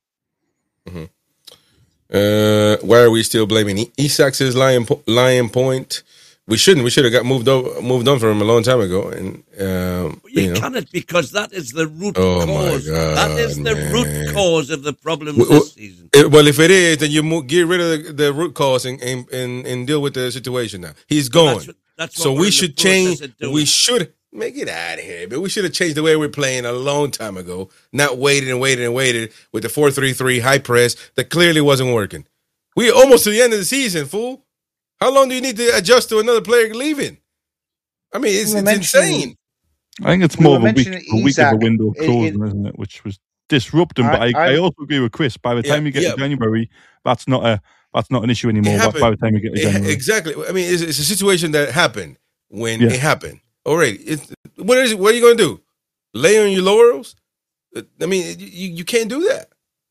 S1: Uh, why are we still blaming I- Isak's lion po- lion point? We shouldn't. We should have got moved over, moved on from him a long time ago. And um,
S3: You,
S1: you know,
S3: cannot, because that is the root
S1: Oh, my
S3: cause. that is
S1: God,
S3: the
S1: man.
S3: root cause of the problems
S1: Well, well,
S3: this season.
S1: Eh, well, if it is, then you mo- get rid of the, the root cause and, and and and deal with the situation now. He's gone,
S3: That's what- that's what
S1: so
S3: we're
S1: we
S3: in the
S1: should
S3: process
S1: change.
S3: of doing.
S1: We should make it out of here, but we should have changed the way we're playing a long time ago. Not waited and waited and waited with the four three three high press that clearly wasn't working. We almost to the end of the season, fool. How long do you need to adjust to another player leaving? I mean, it's,
S5: We were
S1: it's
S5: mentioning-
S1: insane.
S2: I think it's
S5: We
S2: more
S5: were
S2: of a week,
S5: mentioning
S2: a week of a
S5: Isak
S2: window
S5: in-
S2: closing,
S5: in-
S2: isn't it? Which was disrupting. But I,
S5: I-
S2: I,
S5: I-
S2: also agree with Chris. By the
S1: Yeah,
S2: time you get
S1: yeah.
S2: to January, that's not a that's not an issue anymore.
S1: It
S2: By, by the
S1: happened.
S2: time you get to
S1: It-
S2: January,
S1: exactly. I mean, it's, it's a situation that happened when
S2: Yeah.
S1: it happened. All right. It's, what is it? What are you going to do? Lay on your laurels? I mean, you, you can't do that.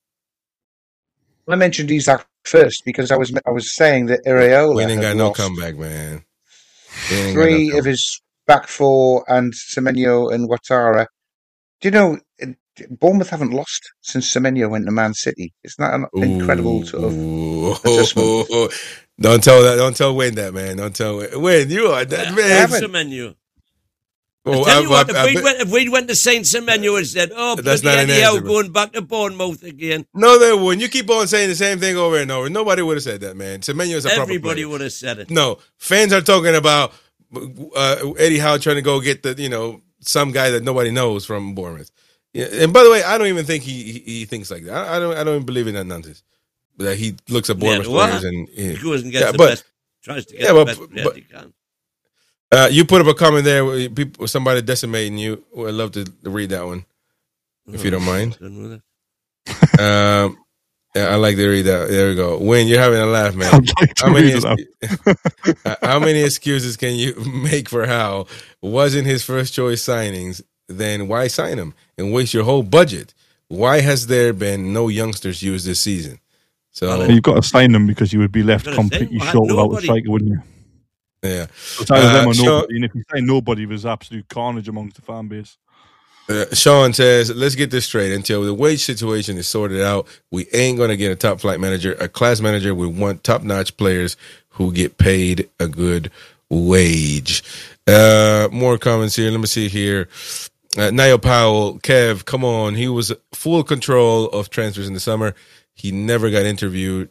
S5: I mentioned Isak first because I was I was saying that Areola
S1: We ain't
S5: had
S1: got no
S5: lost
S1: comeback, man. We ain't got no
S5: three of
S1: comeback.
S5: his back four and Semenyo and Ouattara. Do you know it- Bournemouth haven't lost since Semenyo went to Man City? It's not an incredible sort of.
S1: Ooh.
S5: adjustment.
S1: Don't tell that. Don't tell Wayne that, man. Don't tell Wayne. Wayne, you are that
S3: I
S1: man.
S3: have
S5: haven't.
S3: some menu.
S1: Well,
S3: I tell
S1: I-
S3: you what,
S1: I-
S3: if,
S1: I
S3: we
S1: bet-
S3: went, if we went to Saint Semenyo and said, oh,
S1: That's
S3: bloody
S1: not an
S3: Eddie Howe
S1: answer, bro.
S3: going back to Bournemouth again,
S1: No, they wouldn't. You keep on saying the same thing over and over. Nobody would have said that, man. Semenyo is a proper
S3: everybody
S1: player.
S3: would have said it.
S1: No, fans are talking about uh, Eddie Howe trying to go get the, you know, some guy that nobody knows from Bournemouth. Yeah, and by the way, I don't even think he he, he thinks like that. I, I don't I don't even believe in that nonsense. That he looks at Bournemouth
S3: Yeah, what?
S1: players and
S3: He
S1: yeah.
S3: goes and gets
S1: Yeah,
S3: the
S1: but-
S3: best, tries to get
S1: yeah,
S3: the
S1: but-
S3: best player
S1: but-
S3: he can.
S1: Uh, you put up a comment there, where people, somebody decimating you. Well, I'd love to read that one, if you don't mind.
S3: Done with it.
S1: Um, yeah, I like to read that. There we go. Wayne, you're having a laugh, man.
S2: I'd like to
S1: How many,
S2: read it out.
S1: uh, how many excuses can you make for how wasn't his first choice signings? Then why sign him and waste your whole budget? Why has there been no youngsters used this season? So
S2: You've got to sign them because you would be left
S3: I was gonna say,
S2: completely
S3: well,
S2: short without a
S3: nobody-
S2: striker, wouldn't you?
S1: yeah,
S2: It's either them
S1: Uh,
S2: or
S1: Sean-
S2: nobody. And if you say nobody, there's absolute carnage amongst the fan base.
S1: uh, Sean says, let's get this straight. Until the wage situation is sorted out, we ain't gonna get a top flight manager, a class manager. We want top notch players who get paid a good wage. Uh, more comments here. Let me see here. Uh, Niall Powell, Kev, come on. He was full control of transfers in the summer. He never got interviewed.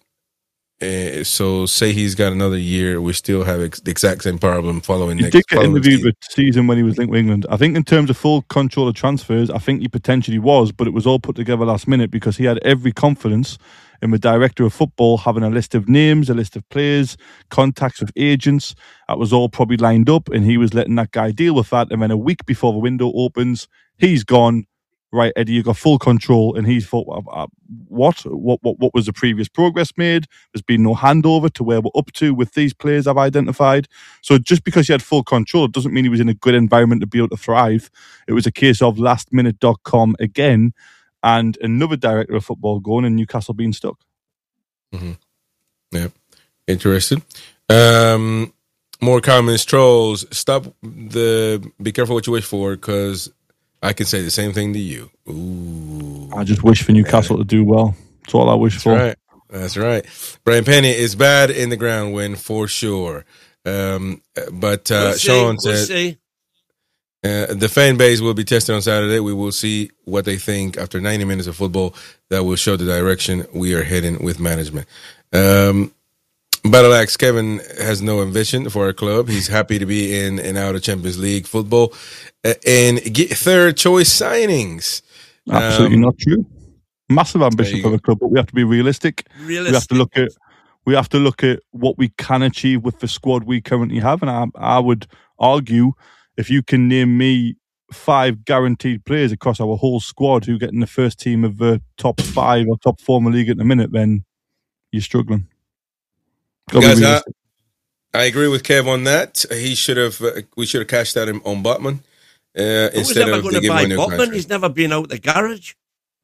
S1: Uh, so say he's got another year, we still have ex- the exact same problem following
S2: He
S1: next.
S2: did get
S1: following
S2: interviewed
S1: season.
S2: with season when he was linked with England. I think in terms of full control of transfers, I think he potentially was, but it was all put together last minute because he had every confidence in the director of football having a list of names, a list of players, contacts with agents. That was all probably lined up, and he was letting that guy deal with that. And then a week before the window opens, he's gone. Right, Eddie, you got full control, and he's thought, uh, what? what, what, what was the previous progress made? There's been no handover to where we're up to with these players I've identified. So just because he had full control, it doesn't mean he was in a good environment to be able to thrive. It was a case of last minute dot com again, and another director of football going, and Newcastle being stuck.
S1: Mm-hmm. Yeah, interesting. Um, more comments, trolls. Stop the. Be careful what you wish for, because I can say the same thing to you. Ooh,
S2: I just wish for Newcastle to do well. That's all I wish
S1: that's
S2: for.
S1: right. That's right. Brian Penny is bad in the ground win for sure. Um, but uh,
S3: We'll see,
S1: Sean
S3: we'll
S1: said
S3: see.
S1: uh, the fan base will be tested on Saturday. We will see what they think after ninety minutes of football. That will show the direction we are heading with management. Um, Battle Axe Kevin has no ambition for our club. He's happy to be in and out of Champions League football uh, and get third choice signings.
S2: Absolutely
S1: Um,
S2: not true. Massive ambition
S1: you
S2: for
S1: go.
S2: the club, but we have to be realistic.
S3: Realistic.
S2: We have to look at we have to look at what we can achieve with the squad we currently have, and I, I would argue if you can name me five guaranteed players across our whole squad who get in the first team of the top five or top four in the league at the minute, then you're struggling. Gotta be
S1: Guys, I,
S2: realistic.
S1: I agree with Kev on that. He should have. Uh, we should have cashed out him on Botman uh,
S3: Who was
S1: instead
S3: ever
S1: of
S3: going
S1: the
S3: to
S1: give
S3: buy
S1: him a new
S3: Botman?
S1: contract.
S3: He's never been out the garage.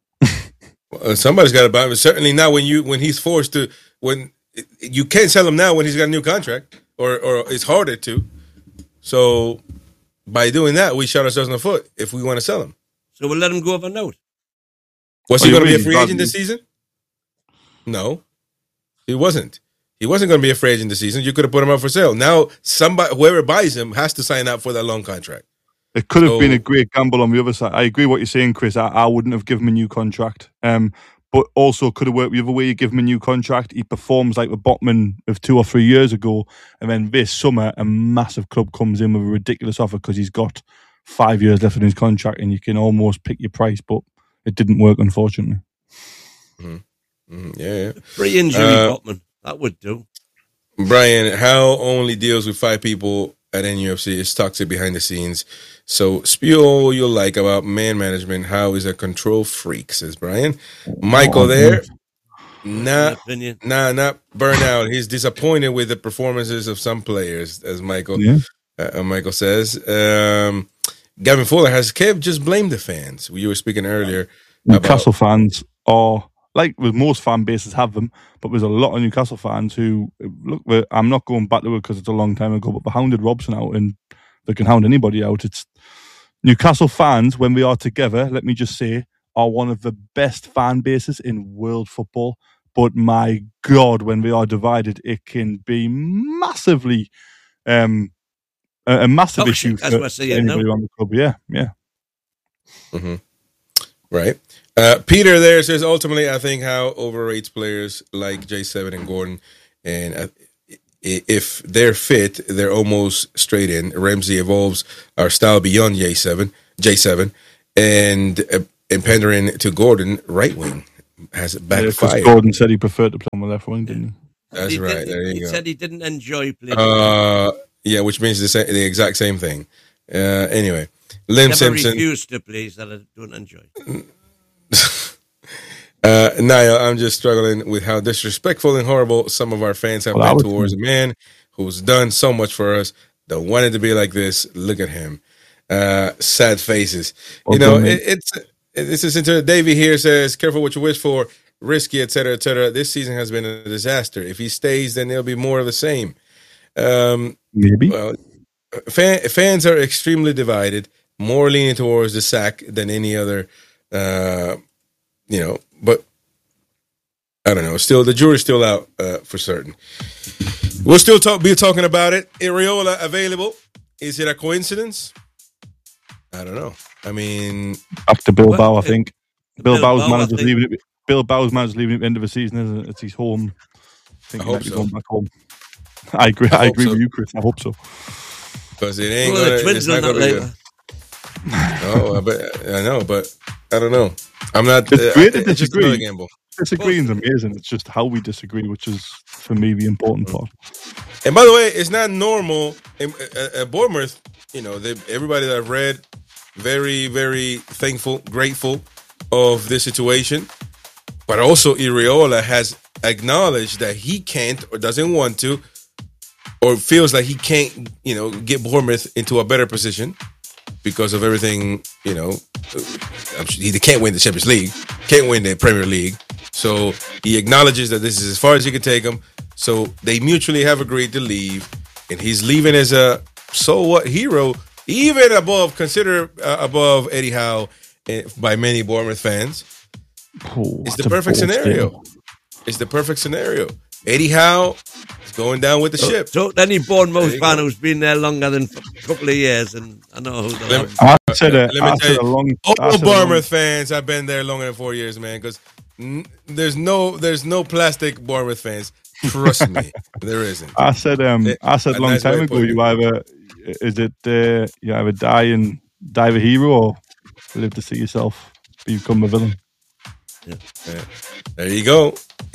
S1: Uh, somebody's got to buy him. Certainly not when you when he's forced to. When you can't sell him now when he's got a new contract, or or it's harder to. So by doing that, we shot ourselves in the foot if we want to sell him.
S3: So we'll let him go over note.
S1: Was
S2: Oh,
S1: he
S2: you
S1: going to be a
S2: mean
S1: free
S2: Bradley?
S1: agent this season? No, he wasn't. He wasn't going to be a free agent this season. You could have put him up for sale. Now, somebody, whoever buys him, has to sign up for that long contract.
S2: It could have
S1: So-
S2: been a great gamble on the other side. I agree what you're saying, Chris. I, I wouldn't have given him a new contract. Um, but also could have worked the other way. You give him a new contract, he performs like the Botman of two or three years ago, and then this summer a massive club comes in with a ridiculous offer because he's got five years left in his contract, and you can almost pick your price. But it didn't work, unfortunately.
S1: Mm, yeah, yeah.
S3: Free injury
S1: Uh,
S3: Botman. That would do.
S1: Brian, how only deals with five people at N U F C is toxic behind the scenes. So spew all you like about man management. How is a control freak, says Brian. Michael
S2: Oh,
S1: there.
S3: In
S1: Nah,
S3: my opinion.
S1: nah, not burnout. He's disappointed with the performances of some players, as Michael
S2: Yeah.
S1: uh, Michael says. Um, Gavin Fuller has Kev just blamed the fans. You were speaking earlier about
S2: Newcastle fans are like with most fan bases have them, but there's a lot of Newcastle fans who look. we're- I'm not going back to it because it's a long time ago, but they hounded Robson out, and they can hound anybody out. It's Newcastle fans when we are together. Let me just say, are one of the best fan bases in world football. But my God, when we are divided, it can be massively um, a, a massive
S3: Toxic,
S2: issue
S3: as
S2: for
S3: we're saying
S2: anybody
S3: now.
S2: around the club. Yeah, yeah.
S1: Mm-hmm. Right. Uh, Peter there says, ultimately, I think Howe overrates players like J seven and Gordon. And uh, if they're fit, they're almost straight in. Ramsey evolves our style beyond J seven, J seven, and uh, and pandering to Gordon, right wing, has backfired.
S2: Yeah, Gordon said he preferred to play on the left wing, didn't he?
S1: That's
S3: he
S1: right.
S3: Did,
S1: there you
S3: he
S1: go.
S3: said he didn't enjoy playing.
S1: Uh, yeah, which means the, same, the exact same thing. Uh, anyway, Lim
S3: Never
S1: Simpson.
S3: refused to play that I don't enjoy.
S1: uh, Niall, I'm just struggling with how disrespectful and horrible some of our fans have
S2: well,
S1: been towards a man who's done so much for us. Don't want it to be like this. Look at him. Uh, sad faces. Well, you know, it, it's this is into Davey here says, careful what you wish for, risky, et cetera, et cetera. This season has been a disaster. If he stays, then there'll be more of the same. Um,
S2: Maybe.
S1: Well, fan, fans are extremely divided, more leaning towards the sack than any other, uh, you know, but I don't know. Still, the jury's still out uh, for certain. We'll still talk, be talking about it. Iriola available. Is it a coincidence? I don't know. I mean,
S2: after Bilbao,
S3: well,
S2: I think Bilbao's
S3: Bilbao,
S2: manager's
S3: I think.
S2: leaving. It, Bilbao's manager's leaving at the end of the season, isn't it? It's his home. I think
S1: I
S2: he
S1: hope
S2: might be
S1: so.
S2: going back home. I agree.
S1: I
S2: I,
S1: hope
S2: agree
S1: so.
S2: with you, Chris. I hope so.
S1: Because it ain't
S3: Well,
S1: gonna.
S3: the Twins
S1: It's not
S3: will
S1: gonna
S3: not
S1: be
S3: later.
S1: good. Oh, I bet I know, but I don't know. I'm not.
S2: It's
S1: Uh,
S2: great to
S1: it's just another
S2: disagree.
S1: gamble.
S2: Disagreeing is amazing. It's just how we disagree, which is for me the important part.
S1: And by the way, it's not normal in, at, at Bournemouth. You know, they, everybody that I've read, very, very thankful, grateful of this situation. But also, Iriola has acknowledged that he can't or doesn't want to, or feels like he can't, you know, get Bournemouth into a better position because of everything. You know, he can't win the Champions League, can't win the Premier League. So he acknowledges that this is as far as he can take him. So they mutually have agreed to leave, and he's leaving as a so what hero, even above consider uh, above Eddie Howe uh, by many Bournemouth fans.
S2: Oh,
S1: It's the perfect scenario. Statement. It's the perfect scenario. Eddie Howe is going down with the
S3: so,
S1: ship.
S3: So any Bournemouth fan
S1: go.
S3: who's been there longer than a couple of years, and I know who they are.
S2: I said a,
S1: Let me
S2: I
S1: tell
S2: said
S1: you,
S2: a long.
S1: all
S2: I said a
S1: Bournemouth
S2: long,
S1: fans have been there longer than four years, man. Because n- there's no, there's no plastic Bournemouth fans. Trust me, there isn't.
S2: I said, um, I said a long
S1: nice
S2: time
S1: way
S2: ago.
S1: put it.
S2: You either is it uh, you either die and die a hero, or live to see yourself become a villain.
S1: Yeah. Yeah. There you go.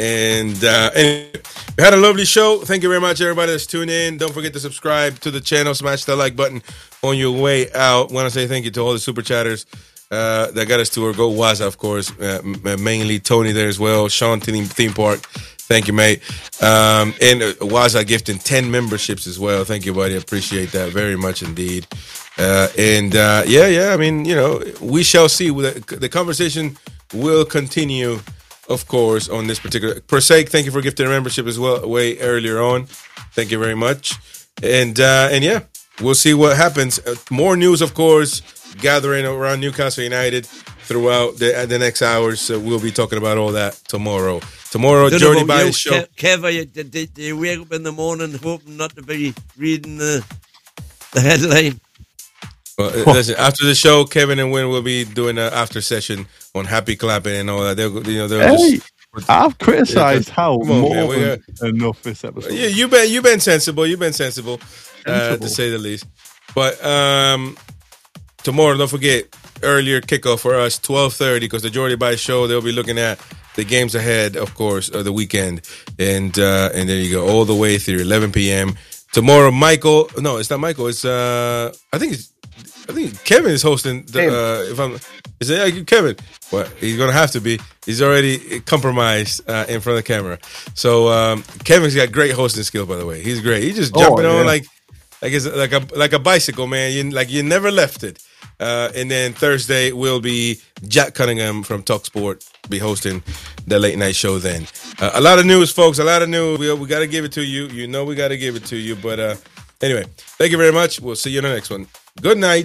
S1: And uh, anyway, we had a lovely show. Thank you very much, everybody that's tuned in. Don't forget to subscribe to the channel. Smash the like button on your way out. Want to say thank you to all the super chatters uh, that got us to our Go Waza, of course. Uh, mainly Tony there as well. Sean Theme, Theme Park. Thank you, mate. Um, and uh, Waza gifting ten memberships as well. Thank you, buddy. Appreciate that very much indeed. Uh, and uh, yeah, yeah. I mean, you know, we shall see. The, the conversation will continue, of course, on this particular. Prosaic, thank you for gifting a membership as well way earlier on. Thank you very much. And uh, and yeah, we'll see what happens. Uh, more news, of course, gathering around Newcastle United throughout the, the next hours. So we'll be talking about all that tomorrow. Tomorrow, Jordy Bias show.
S3: Kev, Kev, you, did, did you wake up in the morning hoping not to be reading the the headline?
S1: Well, listen, after the show, Kevin and Win will be doing an after session on Happy Clapping and all that. They'll, you know, they'll
S2: Hey,
S1: just,
S2: I've criticised
S1: yeah,
S2: how
S1: on,
S2: more
S1: man, we
S2: than
S1: got,
S2: enough this episode.
S1: Yeah, you've been you've been sensible. You've been sensible, uh, to say the least. But um, tomorrow, don't forget earlier kickoff for us, twelve thirty, because the Jordy Bias show. They'll be looking at the games ahead, of course, of the weekend, and uh, and there you go, all the way through eleven p.m. tomorrow. Michael, no, it's not Michael. It's uh, I think it's. I think Kevin is hosting. The, uh, if I'm, is it uh, Kevin? Well, he's gonna have to be. He's already compromised uh, in front of the camera. So um, Kevin's got great hosting skill, by the way. He's great. He's just jumping
S2: oh, yeah.
S1: on like, like it's like a like a bicycle, man. You like you never left it. Uh, and then Thursday will be Jack Cunningham from TalkSport be hosting the late night show. Then uh, a lot of news, folks. A lot of news. We we got to give it to you. You know we got to give it to you. But uh, anyway, thank you very much. We'll see you in the next one. Good night.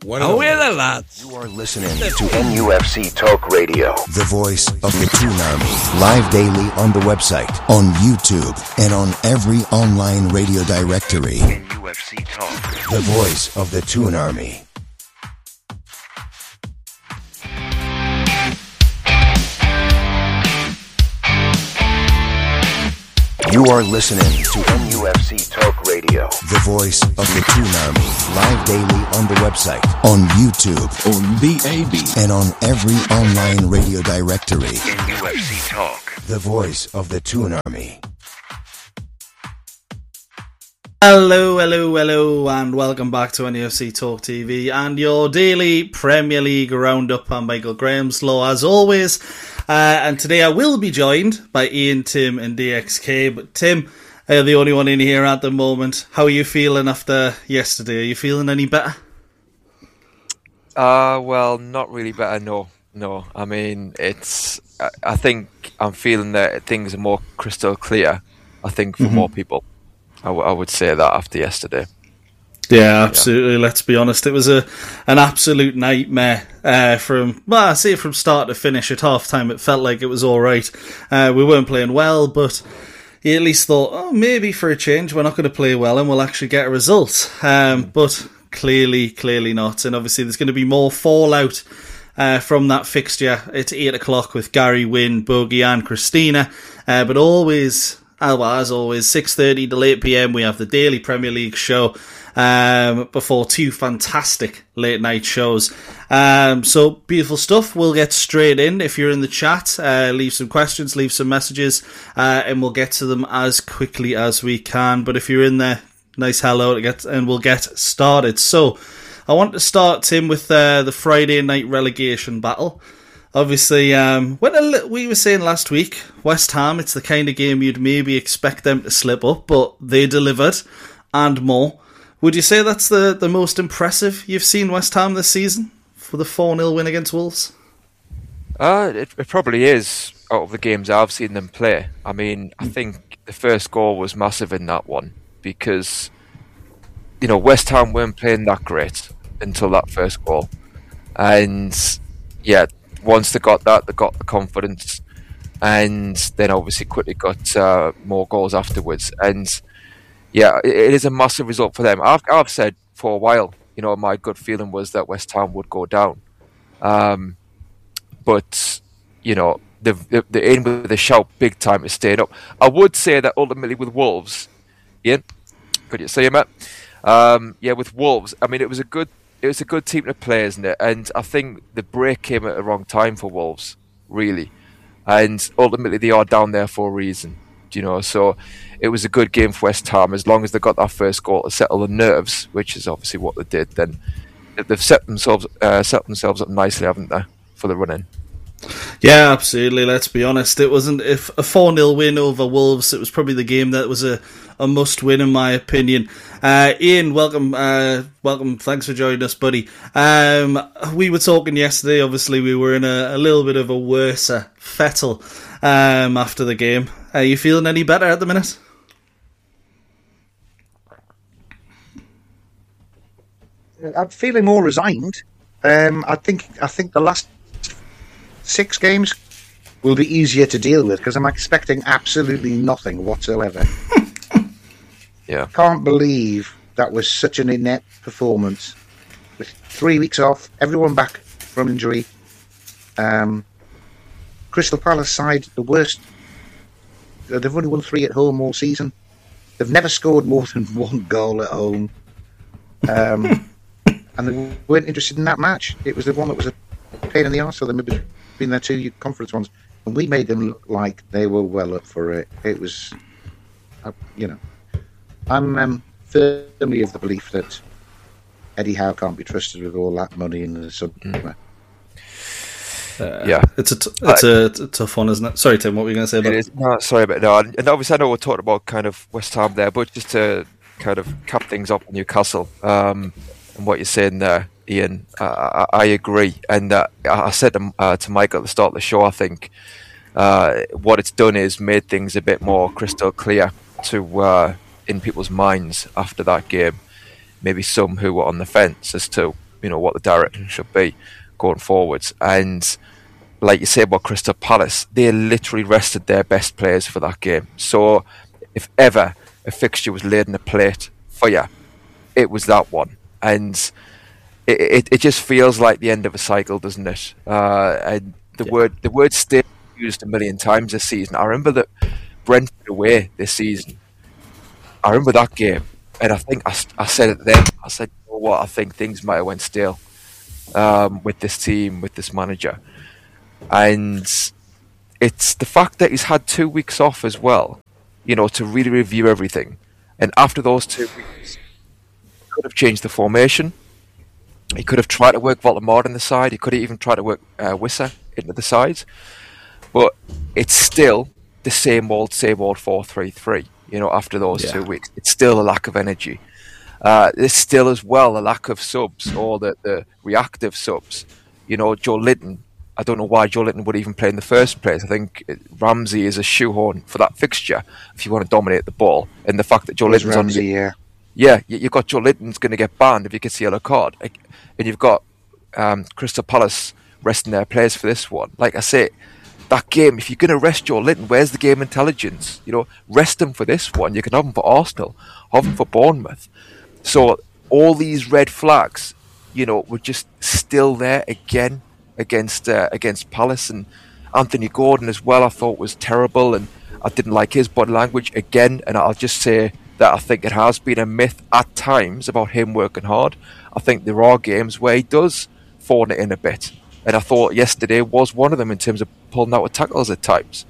S1: One
S3: Oh,
S1: of
S3: we're
S1: them.
S3: the lads.
S4: You are listening to N U F C Talk Radio, the voice of the Toon Army. Live daily on the website, on YouTube, and on every online radio directory. N U F C Talk, the voice of the Toon Army. You are listening to N U F C Talk Radio, the voice of the Toon Army. Live daily on the website, on YouTube, on B A B, and on every online radio directory. N U F C Talk, the voice of the Toon Army.
S6: Hello, hello, hello, and welcome back to N U F C Talk T V and your daily Premier League roundup. I'm Michael Grameslow, as always, uh, and today I will be joined by Ian, Tim, and D X K. But Tim, uh, the only one in here at the moment. How are you feeling after yesterday? Are you feeling any better?
S7: Uh, well, not really better. No, no. I mean, it's. I, I think I'm feeling that things are more crystal clear. I think for mm-hmm. more people. I, w- I would say that after yesterday.
S6: Yeah, absolutely. Yeah. Let's be honest. It was a an absolute nightmare uh, from, well, I say from start to finish. At half time, it felt like it was all right. Uh, we weren't playing well, but you at least thought, oh, maybe for a change, we're not going to play well and we'll actually get a result. Um, mm. But clearly, clearly not. And obviously, there's going to be more fallout uh, from that fixture. It's eight o'clock with Gary Wynn, Bogey, and Christina. Uh, but always. Well, as always, six thirty to eight p.m, we have the Daily Premier League show um, before two fantastic late-night shows. Um, so, beautiful stuff. We'll get straight in. If you're in the chat, uh, leave some questions, leave some messages, uh, and we'll get to them as quickly as we can. But if you're in there, nice hello, to get, and we'll get started. So, I want to start, Tim, with uh, the Friday night relegation battle. Obviously, um, when a, we were saying last week, West Ham, it's the kind of game you'd maybe expect them to slip up, but they delivered, and more. Would you say that's the, the most impressive you've seen West Ham this season for the four nil win against Wolves?
S7: Uh, it, it probably is, out of the games I've seen them play. I mean, I think the first goal was massive in that one, because, you know, West Ham weren't playing that great until that first goal. And, yeah, once they got that, they got the confidence, and then obviously quickly got uh, more goals afterwards. And yeah, it, it is a massive result for them. I've, I've said for a while, you know, my gut feeling was that West Ham would go down. Um, but, you know, they've, they're in with a shout big time to stay up. I would say that ultimately with Wolves, Ian, could you say, Matt? Um, yeah, with Wolves, I mean, it was a good It was a good team to play, isn't it? And I think the break came at the wrong time for Wolves, really. And ultimately, they are down there for a reason, you know. So it was a good game for West Ham. As long as they got that first goal to settle the nerves, which is obviously what they did, then they've set themselves uh, set themselves up nicely, haven't they, for the run-in?
S6: Yeah, absolutely. Let's be honest. It wasn't if a four nil win over Wolves. It was probably the game that was a, a must win, in my opinion. Uh, Ian, welcome. Uh, welcome. Thanks for joining us, buddy. Um, we were talking yesterday. Obviously, we were in a, a little bit of a worse fettle um, after the game. Are you feeling any better at the minute?
S5: I'm feeling more resigned. Um, I think. I think the last six games will be easier to deal with because I'm expecting absolutely nothing whatsoever.
S7: Yeah,
S5: can't believe that was such an inept performance. With three weeks off, everyone back from injury. Um, Crystal Palace side, the worst. They've only won three at home all season. They've never scored more than one goal at home. Um, and they weren't interested in that match. It was the one that was a pain in the arse for them between their two conference ones. And we made them look like they were well up for it. It was, uh, you know, I'm um, firmly of the belief that Eddie Howe can't be trusted with all that money in the summer. Mm.
S6: Uh,
S7: yeah,
S6: it's a t- it's, a, it's a tough one, isn't it? Sorry, Tim, what were you going to say about it?
S7: Is, no, sorry about that. And obviously, I know we're talking about kind of West Ham there, but just to kind of cap things up on Newcastle um, and what you're saying there, Ian, uh, I, I agree. And uh, I said to, uh, to Mike at the start of the show, I think uh, what it's done is made things a bit more crystal clear to uh, in people's minds after that game. Maybe some who were on the fence as to you know, what the direction should be going forwards. And like you say about Crystal Palace, they literally rested their best players for that game. So if ever a fixture was laid on a plate for you, it was that one. And it it, it just feels like the end of a cycle, doesn't it? Uh, and the yeah. word the word stay used a million times this season. I remember that Brentford away this season. I remember that game, and I think I, I said it then. I said, you know what, I think things might have went stale um, with this team, with this manager. And it's the fact that he's had two weeks off as well, you know, to really review everything. And after those two weeks, he could have changed the formation. He could have tried to work Voldemort on the side. He could have even tried to work uh, Wissa into the sides. But it's still the same old, same old four three three, you know, after those yeah. two weeks. It's still a lack of energy. Uh, there's still as well a lack of subs, or the, the reactive subs. You know, Joe Linton, I don't know why Joe Linton would even play in the first place. I think Ramsey is a shoehorn for that fixture if you want to dominate the ball. And the fact that Joe Linton's
S5: Ramsey,
S7: on...
S5: yeah.
S7: Yeah, you've got Joe Linton's going to get banned if he gets the yellow card. And you've got um, Crystal Palace resting their players for this one. Like I say, that game, if you're going to rest Joe Linton, where's the game intelligence? You know, rest him for this one. You can have him for Arsenal, have him for Bournemouth. So all these red flags, you know, were just still there again against uh, against Palace. And Anthony Gordon as well, I thought was terrible, and I didn't like his body language again. And I'll just say that I think it has been a myth at times about him working hard. I think there are games where he does phone it in a bit. And I thought yesterday was one of them in terms of pulling out of tackles at times.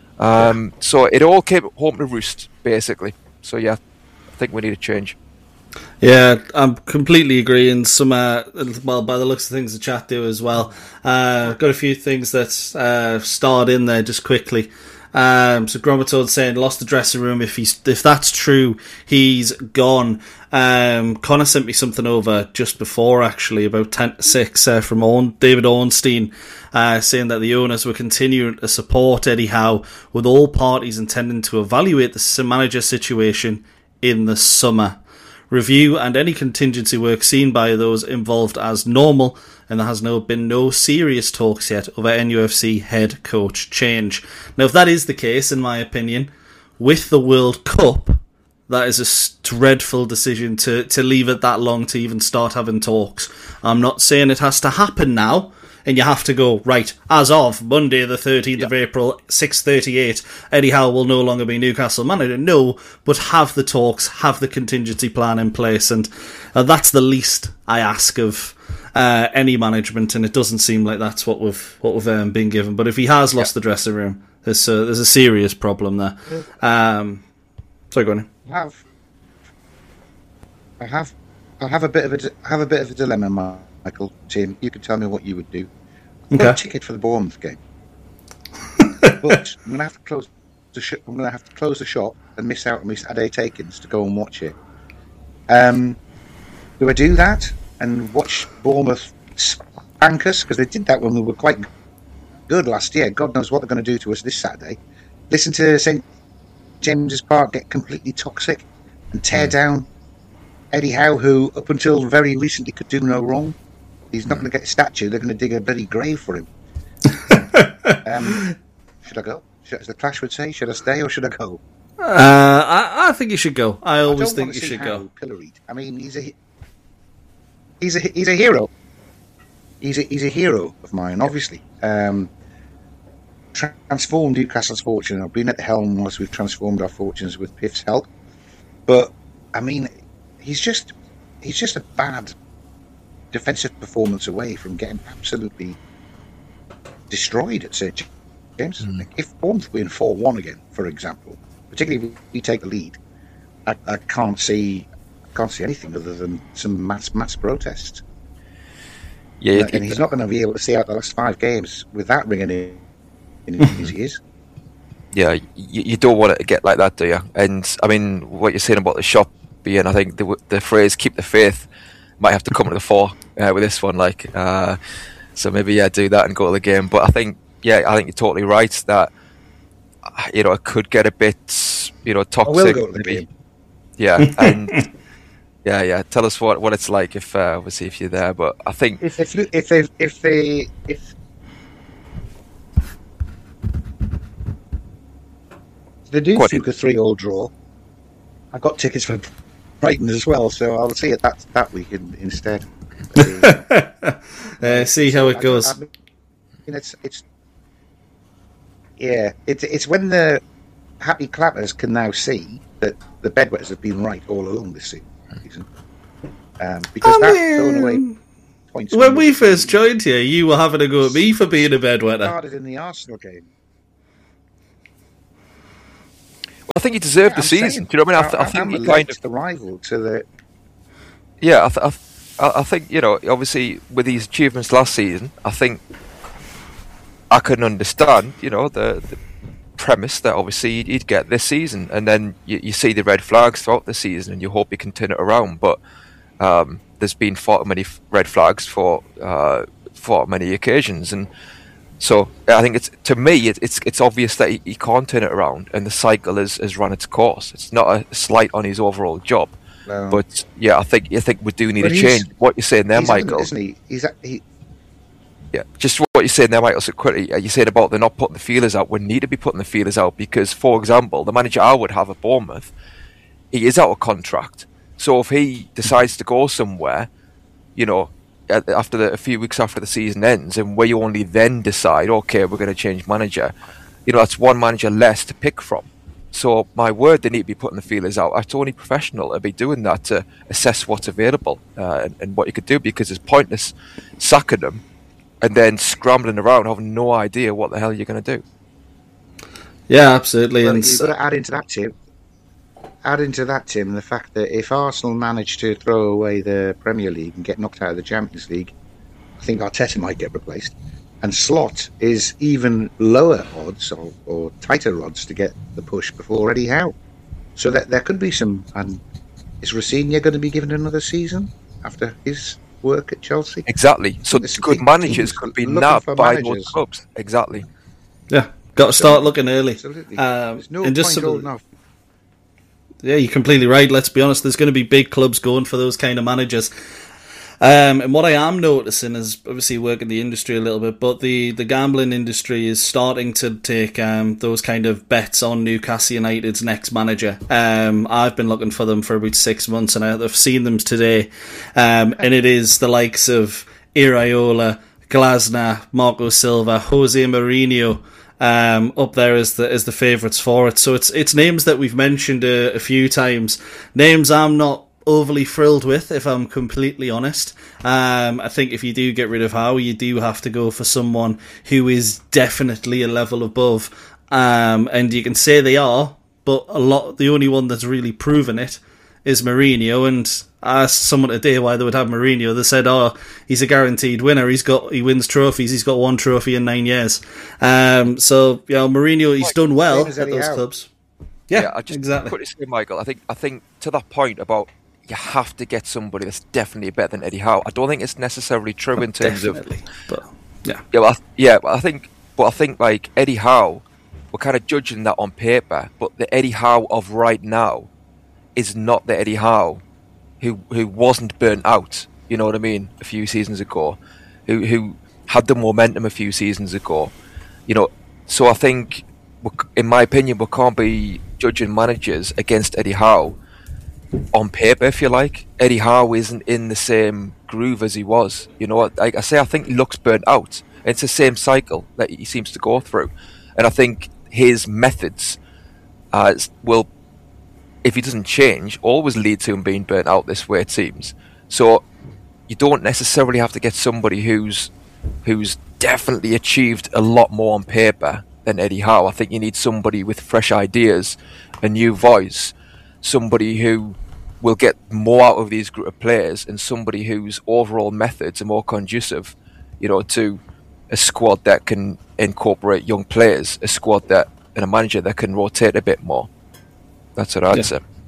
S7: Um, yeah. So it all came home to roost, basically. So yeah, I think we need a change.
S6: Yeah, I'm completely agreeing. Some, uh, well, by the looks of things, the chat do as well. Uh, got a few things that uh, starred in there just quickly. Um, so Gromatode saying lost the dressing room. If he's if that's true, he's gone. Um, Connor sent me something over just before, actually, about ten to six uh, from Owen, David Ornstein, uh, saying that the owners were continuing to support Eddie Howe, with all parties intending to evaluate the manager situation in the summer. Review and any contingency work seen by those involved as normal, and there has no been no serious talks yet over N U F C head coach change. Now, if that is the case, in my opinion, with the World Cup, that is a dreadful decision to, to leave it that long to even start having talks. I'm not saying it has to happen now, and you have to go, right, as of Monday the thirteenth yep. of April, six thirty-eight, Eddie Howe will no longer be Newcastle manager. No, but have the talks, have the contingency plan in place, and uh, that's the least I ask of uh, any management, and it doesn't seem like that's what we've what we've um, been given. But if he has lost yep. the dressing room, there's a, there's a serious problem there. Um, sorry, go on.
S5: I have, I have, I have a bit of a I have a bit of a dilemma, Michael. Tim, you can tell me what you would do. I've got okay. a ticket for the Bournemouth game, but I'm gonna have to close the sh- I'm gonna have to close the shop and miss out on my Saturday takings to go and watch it. Um, do I do that and watch Bournemouth spank us, because they did that when we were quite good last year? God knows what they're going to do to us this Saturday. Listen to Saint James's Park get completely toxic and tear mm. down Eddie Howe, who up until very recently could do no wrong. He's not mm. going to get a statue. They're going to dig a bloody grave for him. um, should I go? Should, as the Clash would say, should I stay or should I go?
S6: Uh, I, I think you should go. I always I think you should go.
S5: Pilloried. I mean, he's a he's a he's a hero. He's a he's a hero of mine, obviously. Um, transformed Newcastle's fortune. I've been at the helm whilst we've transformed our fortunes with Piff's help. But I mean, he's just he's just a bad defensive performance away from getting absolutely destroyed at Saint James. Mm. If Bournemouth win four one again, for example, particularly if we take the lead, I, I can't see I can't see anything other than some mass mass protests.
S7: Yeah,
S5: uh, and he's not going to be able to see out the last five games with that ringing in, in his ears.
S7: Yeah, you, you don't want it to get like that, do you? And I mean, what you're saying about the shop being, I think the the phrase "keep the faith" might have to come to the fore uh, with this one. Like, uh, so maybe yeah, do that and go to the game. But I think yeah, I think you're totally right that you know it could get a bit you know toxic.
S5: I will go to the
S7: maybe.
S5: game.
S7: Yeah, and Yeah, yeah. Tell us what, what it's like if uh, obviously if you're there. But I think
S5: if if if they if they if they do
S7: Quite
S5: fluke a three-all draw, I've got tickets for Brighton as well, so I'll see it that that weekend instead.
S6: uh, see how it goes.
S5: I, I mean, it's it's yeah, it's it's when the happy clappers can now see that the bedwetters have been right all along this season, um, because
S6: I
S5: that's
S6: mean,
S5: thrown away points.
S6: When we first joined here, you were having a go at me for being a bedwetter.
S5: Started in the Arsenal game.
S7: well, I think he deserved
S5: Yeah,
S7: the
S5: I'm
S7: season.
S5: saying,
S7: Do you know what I mean? I, th- I
S5: I'm
S7: think he
S5: the
S7: kind of
S5: the rival to the.
S7: yeah. I, th- I, th- I I think you know obviously with his achievements last season, I think I can understand you know the. the premise that obviously he'd, he'd get this season, and then you, you see the red flags throughout the season, and you hope he can turn it around. But um, there's been far many f- red flags for uh, far many occasions, and so I think it's to me it, it's it's obvious that he, he can't turn it around, and the cycle has, has run its course. It's not a slight on his overall job,
S5: No.
S7: but yeah, I think I think we do need
S5: But
S7: a
S5: he's-
S7: change. What you're saying there,
S5: he's
S7: Michael?
S5: isn't he? He's he,
S7: Yeah, just what you're saying there, Michael, so quickly, uh, you're saying about they're not putting the feelers out. We need to be putting the feelers out because, for example, the manager I would have at Bournemouth, he is out of contract. So if he decides to go somewhere, you know, a- after the, a few weeks after the season ends, and where you only then decide, okay, we're going to change manager, you know, that's one manager less to pick from. So my word, they need to be putting the feelers out. It's only professional to be doing that to assess what's available uh, and, and what you could do, because it's pointless sacking them and then scrambling around, having no idea what the hell you're going to do.
S6: Yeah, absolutely.
S5: well,
S6: And
S5: you've got to add into that, Tim. Add into that, Tim, the fact that if Arsenal manage to throw away the Premier League and get knocked out of the Champions League, I think Arteta might get replaced. And Slot is even lower odds or, or tighter odds to get the push before Eddie Howe. So that there could be some. And is Rossini going to be given another season after his work at Chelsea?
S7: Exactly. So
S5: There's
S7: good
S5: big
S7: managers
S5: teams
S7: could be
S5: looking
S7: nabbed
S5: for
S7: by
S5: managers.
S7: those clubs. Exactly.
S6: yeah, got to start looking early.
S5: Absolutely.
S6: Um,
S5: There's no
S6: and just
S5: point
S6: some-
S5: holding off.
S6: Yeah, you're completely right. Let's be honest, there's going to be big clubs going for those kind of managers. Um, and what I am noticing is obviously work in the industry a little bit, but the, the gambling industry is starting to take um, those kind of bets on Newcastle United's next manager. Um, I've been looking for them for about six months, and I've seen them today. Um, and it is the likes of Iraola, Glasner, Marco Silva, Jose Mourinho, um, up there as the as the favourites for it. So it's it's names that we've mentioned a, a few times. Names I'm not overly thrilled with, if I'm completely honest. Um, I think if you do get rid of Howe, you do have to go for someone who is definitely a level above. Um, and you can say they are, but a lot. The only one that's really proven it is Mourinho. And I asked someone today why they would have Mourinho. They said, "Oh, he's a guaranteed winner. He's got he wins trophies. He's got one trophy in nine years." Um, so you know, Mourinho, he's done well
S5: Same as
S6: at
S5: Eddie
S6: those
S5: Howe.
S6: clubs. Yeah,
S7: I just
S6: exactly.
S7: quickly say, Michael, I think I think to that point about you have to get somebody that's definitely better than Eddie Howe. I don't think it's necessarily true in terms
S6: Definitely,
S7: of
S6: but yeah.
S7: yeah, but I, yeah, but I think but I think like Eddie Howe, we're kind of judging that on paper, but the Eddie Howe of right now is not the Eddie Howe who who wasn't burnt out. You know what I mean? A few seasons ago, who who had the momentum a few seasons ago. You know, so I think, we- in my opinion, we can't be judging managers against Eddie Howe on paper, if you like. Eddie Howe isn't in the same groove as he was. You know, like I say, I think he looks burnt out. It's the same cycle that he seems to go through, and I think his methods uh, will, if he doesn't change, always lead to him being burnt out this way, it seems. So you don't necessarily have to get somebody who's who's definitely achieved a lot more on paper than Eddie Howe. I think you need somebody with fresh ideas, a new voice, somebody who will get more out of these group of players, and somebody whose overall methods are more conducive, you know, to a squad that can incorporate young players, a squad that and a manager that can rotate a bit more. That's what I'd
S6: Yeah.
S7: say.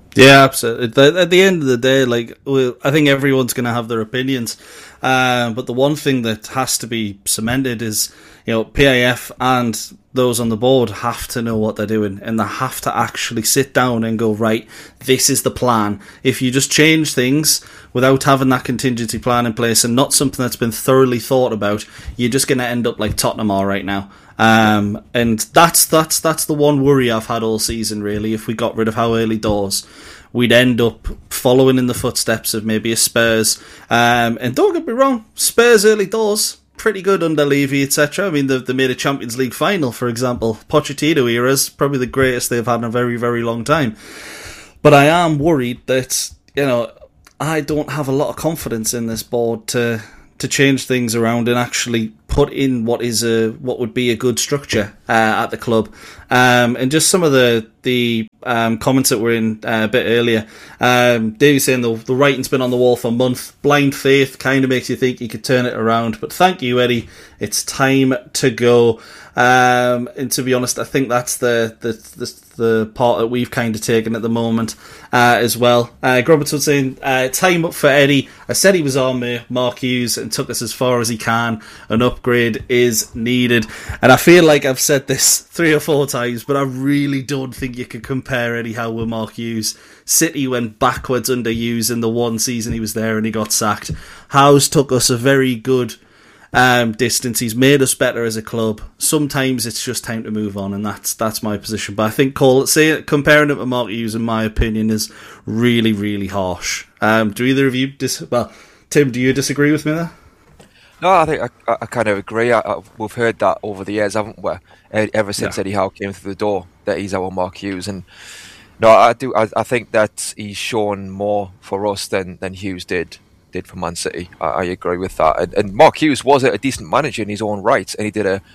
S6: Yeah, absolutely. At the end of the day, like, I think everyone's going to have their opinions. Uh, but the one thing that has to be cemented is, you know, P I F and those on the board have to know what they're doing, and they have to actually sit down and go, right, this is the plan. If you just change things without having that contingency plan in place and not something that's been thoroughly thought about, you're just going to end up like Tottenham are right now. Um, and that's that's that's the one worry I've had all season, really. If we got rid of how early doors, we'd end up following in the footsteps of maybe a Spurs. Um, and don't get me wrong, Spurs early doors, pretty good under Levy, et cetera. I mean, they, they made a Champions League final, for example. Pochettino era's probably the greatest they've had in a very, very long time. But I am worried that, you know, I don't have a lot of confidence in this board to to change things around and actually put in what is a what would be a good structure uh, at the club. Um, and just some of the the um, comments that were in uh, a bit earlier. Um, Davey saying the, the writing's been on the wall for a month. Blind faith kind of makes you think you could turn it around. But thank you, Eddie. It's time to go. Um, and to be honest, I think that's the the the, the part that we've kind of taken at the moment uh, as well. Uh, Roberts was saying, uh, time up for Eddie. I said he was on me, Mark Hughes, and took us as far as he can. An upgrade is needed. And I feel like I've said this three or four times, but I really don't think you can compare Eddie Howe with Mark Hughes. City went backwards under Hughes in the one season he was there and he got sacked. Howe's took us a very good um, distance. He's made us better as a club. Sometimes it's just time to move on, and that's that's my position. But I think Cole, say, comparing him to Mark Hughes, in my opinion, is really, really harsh. Um, do either of you dis- well, Tim, do you disagree with me there?
S7: No, I think I, I kind of agree. I, I, we've heard that over the years, haven't we? Ever since yeah. Eddie Howe came through the door, that he's our Mark Hughes. And no, I do. I, I think that he's shown more for us than, than Hughes did did for Man City. I, I agree with that. And, and Mark Hughes was a, a decent manager in his own right, and he did a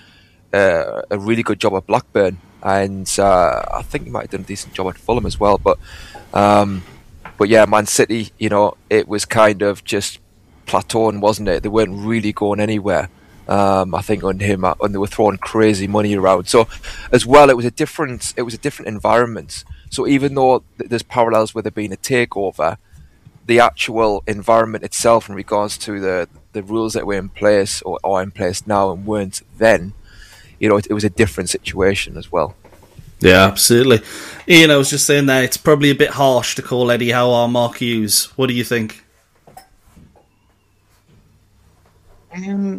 S7: a, a really good job at Blackburn. And uh, I think he might have done a decent job at Fulham as well. But um, but yeah, Man City, you know, it was kind of just plateauing, wasn't it? They weren't really going anywhere. Um, I think on him, and they were throwing crazy money around. So, as well, it was a different, it was a different environment. So, even though th- there's parallels with there being a takeover, the actual environment itself, in regards to the the rules that were in place or are in place now and weren't then, you know, it, it was a different situation as well.
S6: Yeah, absolutely. Ian, I was just saying there, it's probably a bit harsh to call Eddie Howe our Mark Hughes. What do you think?
S5: Um.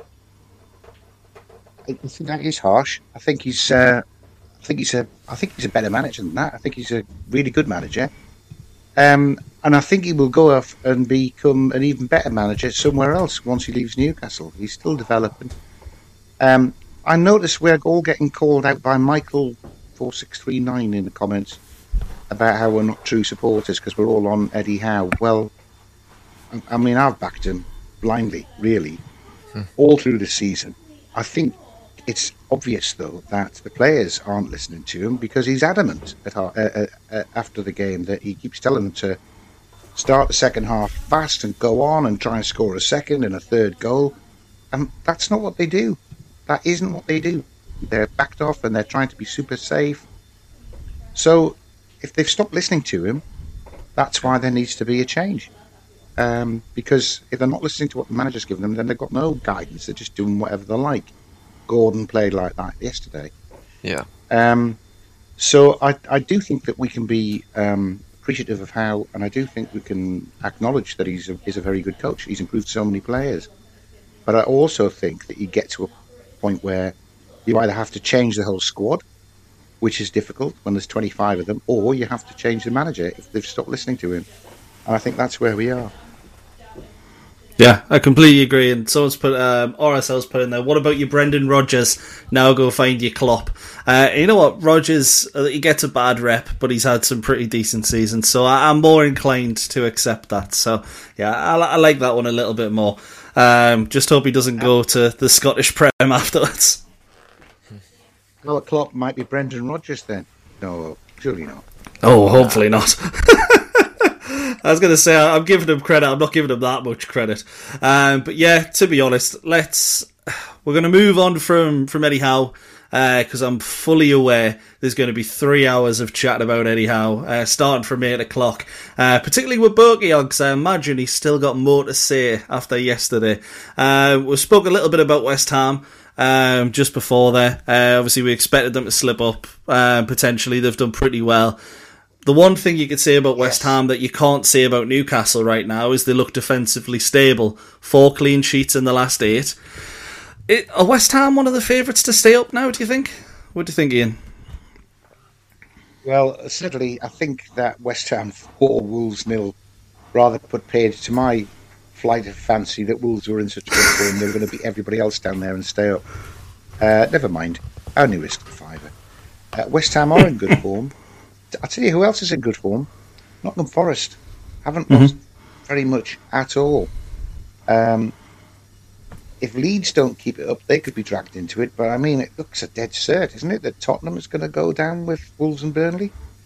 S5: I think that is harsh. I think he's. Uh, I think he's a. I think he's a better manager than that. I think he's a really good manager. Um, and I think he will go off and become an even better manager somewhere else once he leaves Newcastle. He's still developing. Um, I noticed we're all getting called out by Michael four six three nine in the comments about how we're not true supporters because we're all on Eddie Howe. Well, I mean, I've backed him blindly, really, hmm. all through the season. I think it's obvious, though, that the players aren't listening to him because he's adamant at, uh, uh, uh, after the game that he keeps telling them to start the second half fast and go on and try and score a second and a third goal. And that's not what they do. That isn't what they do. They're backed off and they're trying to be super safe. So if they've stopped listening to him, that's why there needs to be a change. Um, because if they're not listening to what the manager's given them, then they've got no guidance. They're just doing whatever they like. Gordon played like that yesterday.
S7: Yeah.
S5: Um, so I, I do think that we can be um, appreciative of how, and I do think we can acknowledge that he's a, he's a very good coach. He's improved so many players. But I also think that you get to a point where you either have to change the whole squad, which is difficult when there's twenty-five of them, or you have to change the manager if they've stopped listening to him. And I think that's where we are.
S6: Yeah, I completely agree. And someone's put, um, R S L's put in there, what about you, Brendan Rodgers? Now go find your Klopp. Uh, you know what, Rodgers, uh, he gets a bad rep, but he's had some pretty decent seasons. So I, I'm more inclined to accept that. So yeah, I, I like that one a little bit more. Um, just hope he doesn't go to the Scottish Prem afterwards.
S5: Well, Klopp might be Brendan Rodgers then. No, surely not.
S6: Oh, hopefully not. I was going to say, I'm giving him credit. I'm not giving him that much credit. Um, but yeah, to be honest, let's we're going to move on from, from Eddie Howe. because uh, I'm fully aware there's going to be three hours of chat about Eddie Howe, uh, starting from eight o'clock, uh, particularly with Berkey on, because I imagine he's still got more to say after yesterday. Uh, we spoke a little bit about West Ham um, just before there. Uh, obviously, we expected them to slip up, uh, potentially. They've done pretty well. The one thing you could say about West Ham that you can't say about Newcastle right now is they look defensively stable. Four clean sheets in the last eight. It, are West Ham one of the favourites to stay up now, do you think? What do you think, Ian?
S5: Well, certainly I think that West Ham four, Wolves nil rather put paid to my flight of fancy that Wolves were in such good form they were going to beat everybody else down there and stay up. Uh, never mind. I only risked the fiver. Uh, West Ham are in good form. I'll tell you who else is in good form. Nottingham Forest. Haven't mm-hmm. lost very much at all. Um, if Leeds don't keep it up, they could be dragged into it. But I mean, it looks a dead cert, isn't it? That Tottenham is going to go down with Wolves and Burnley.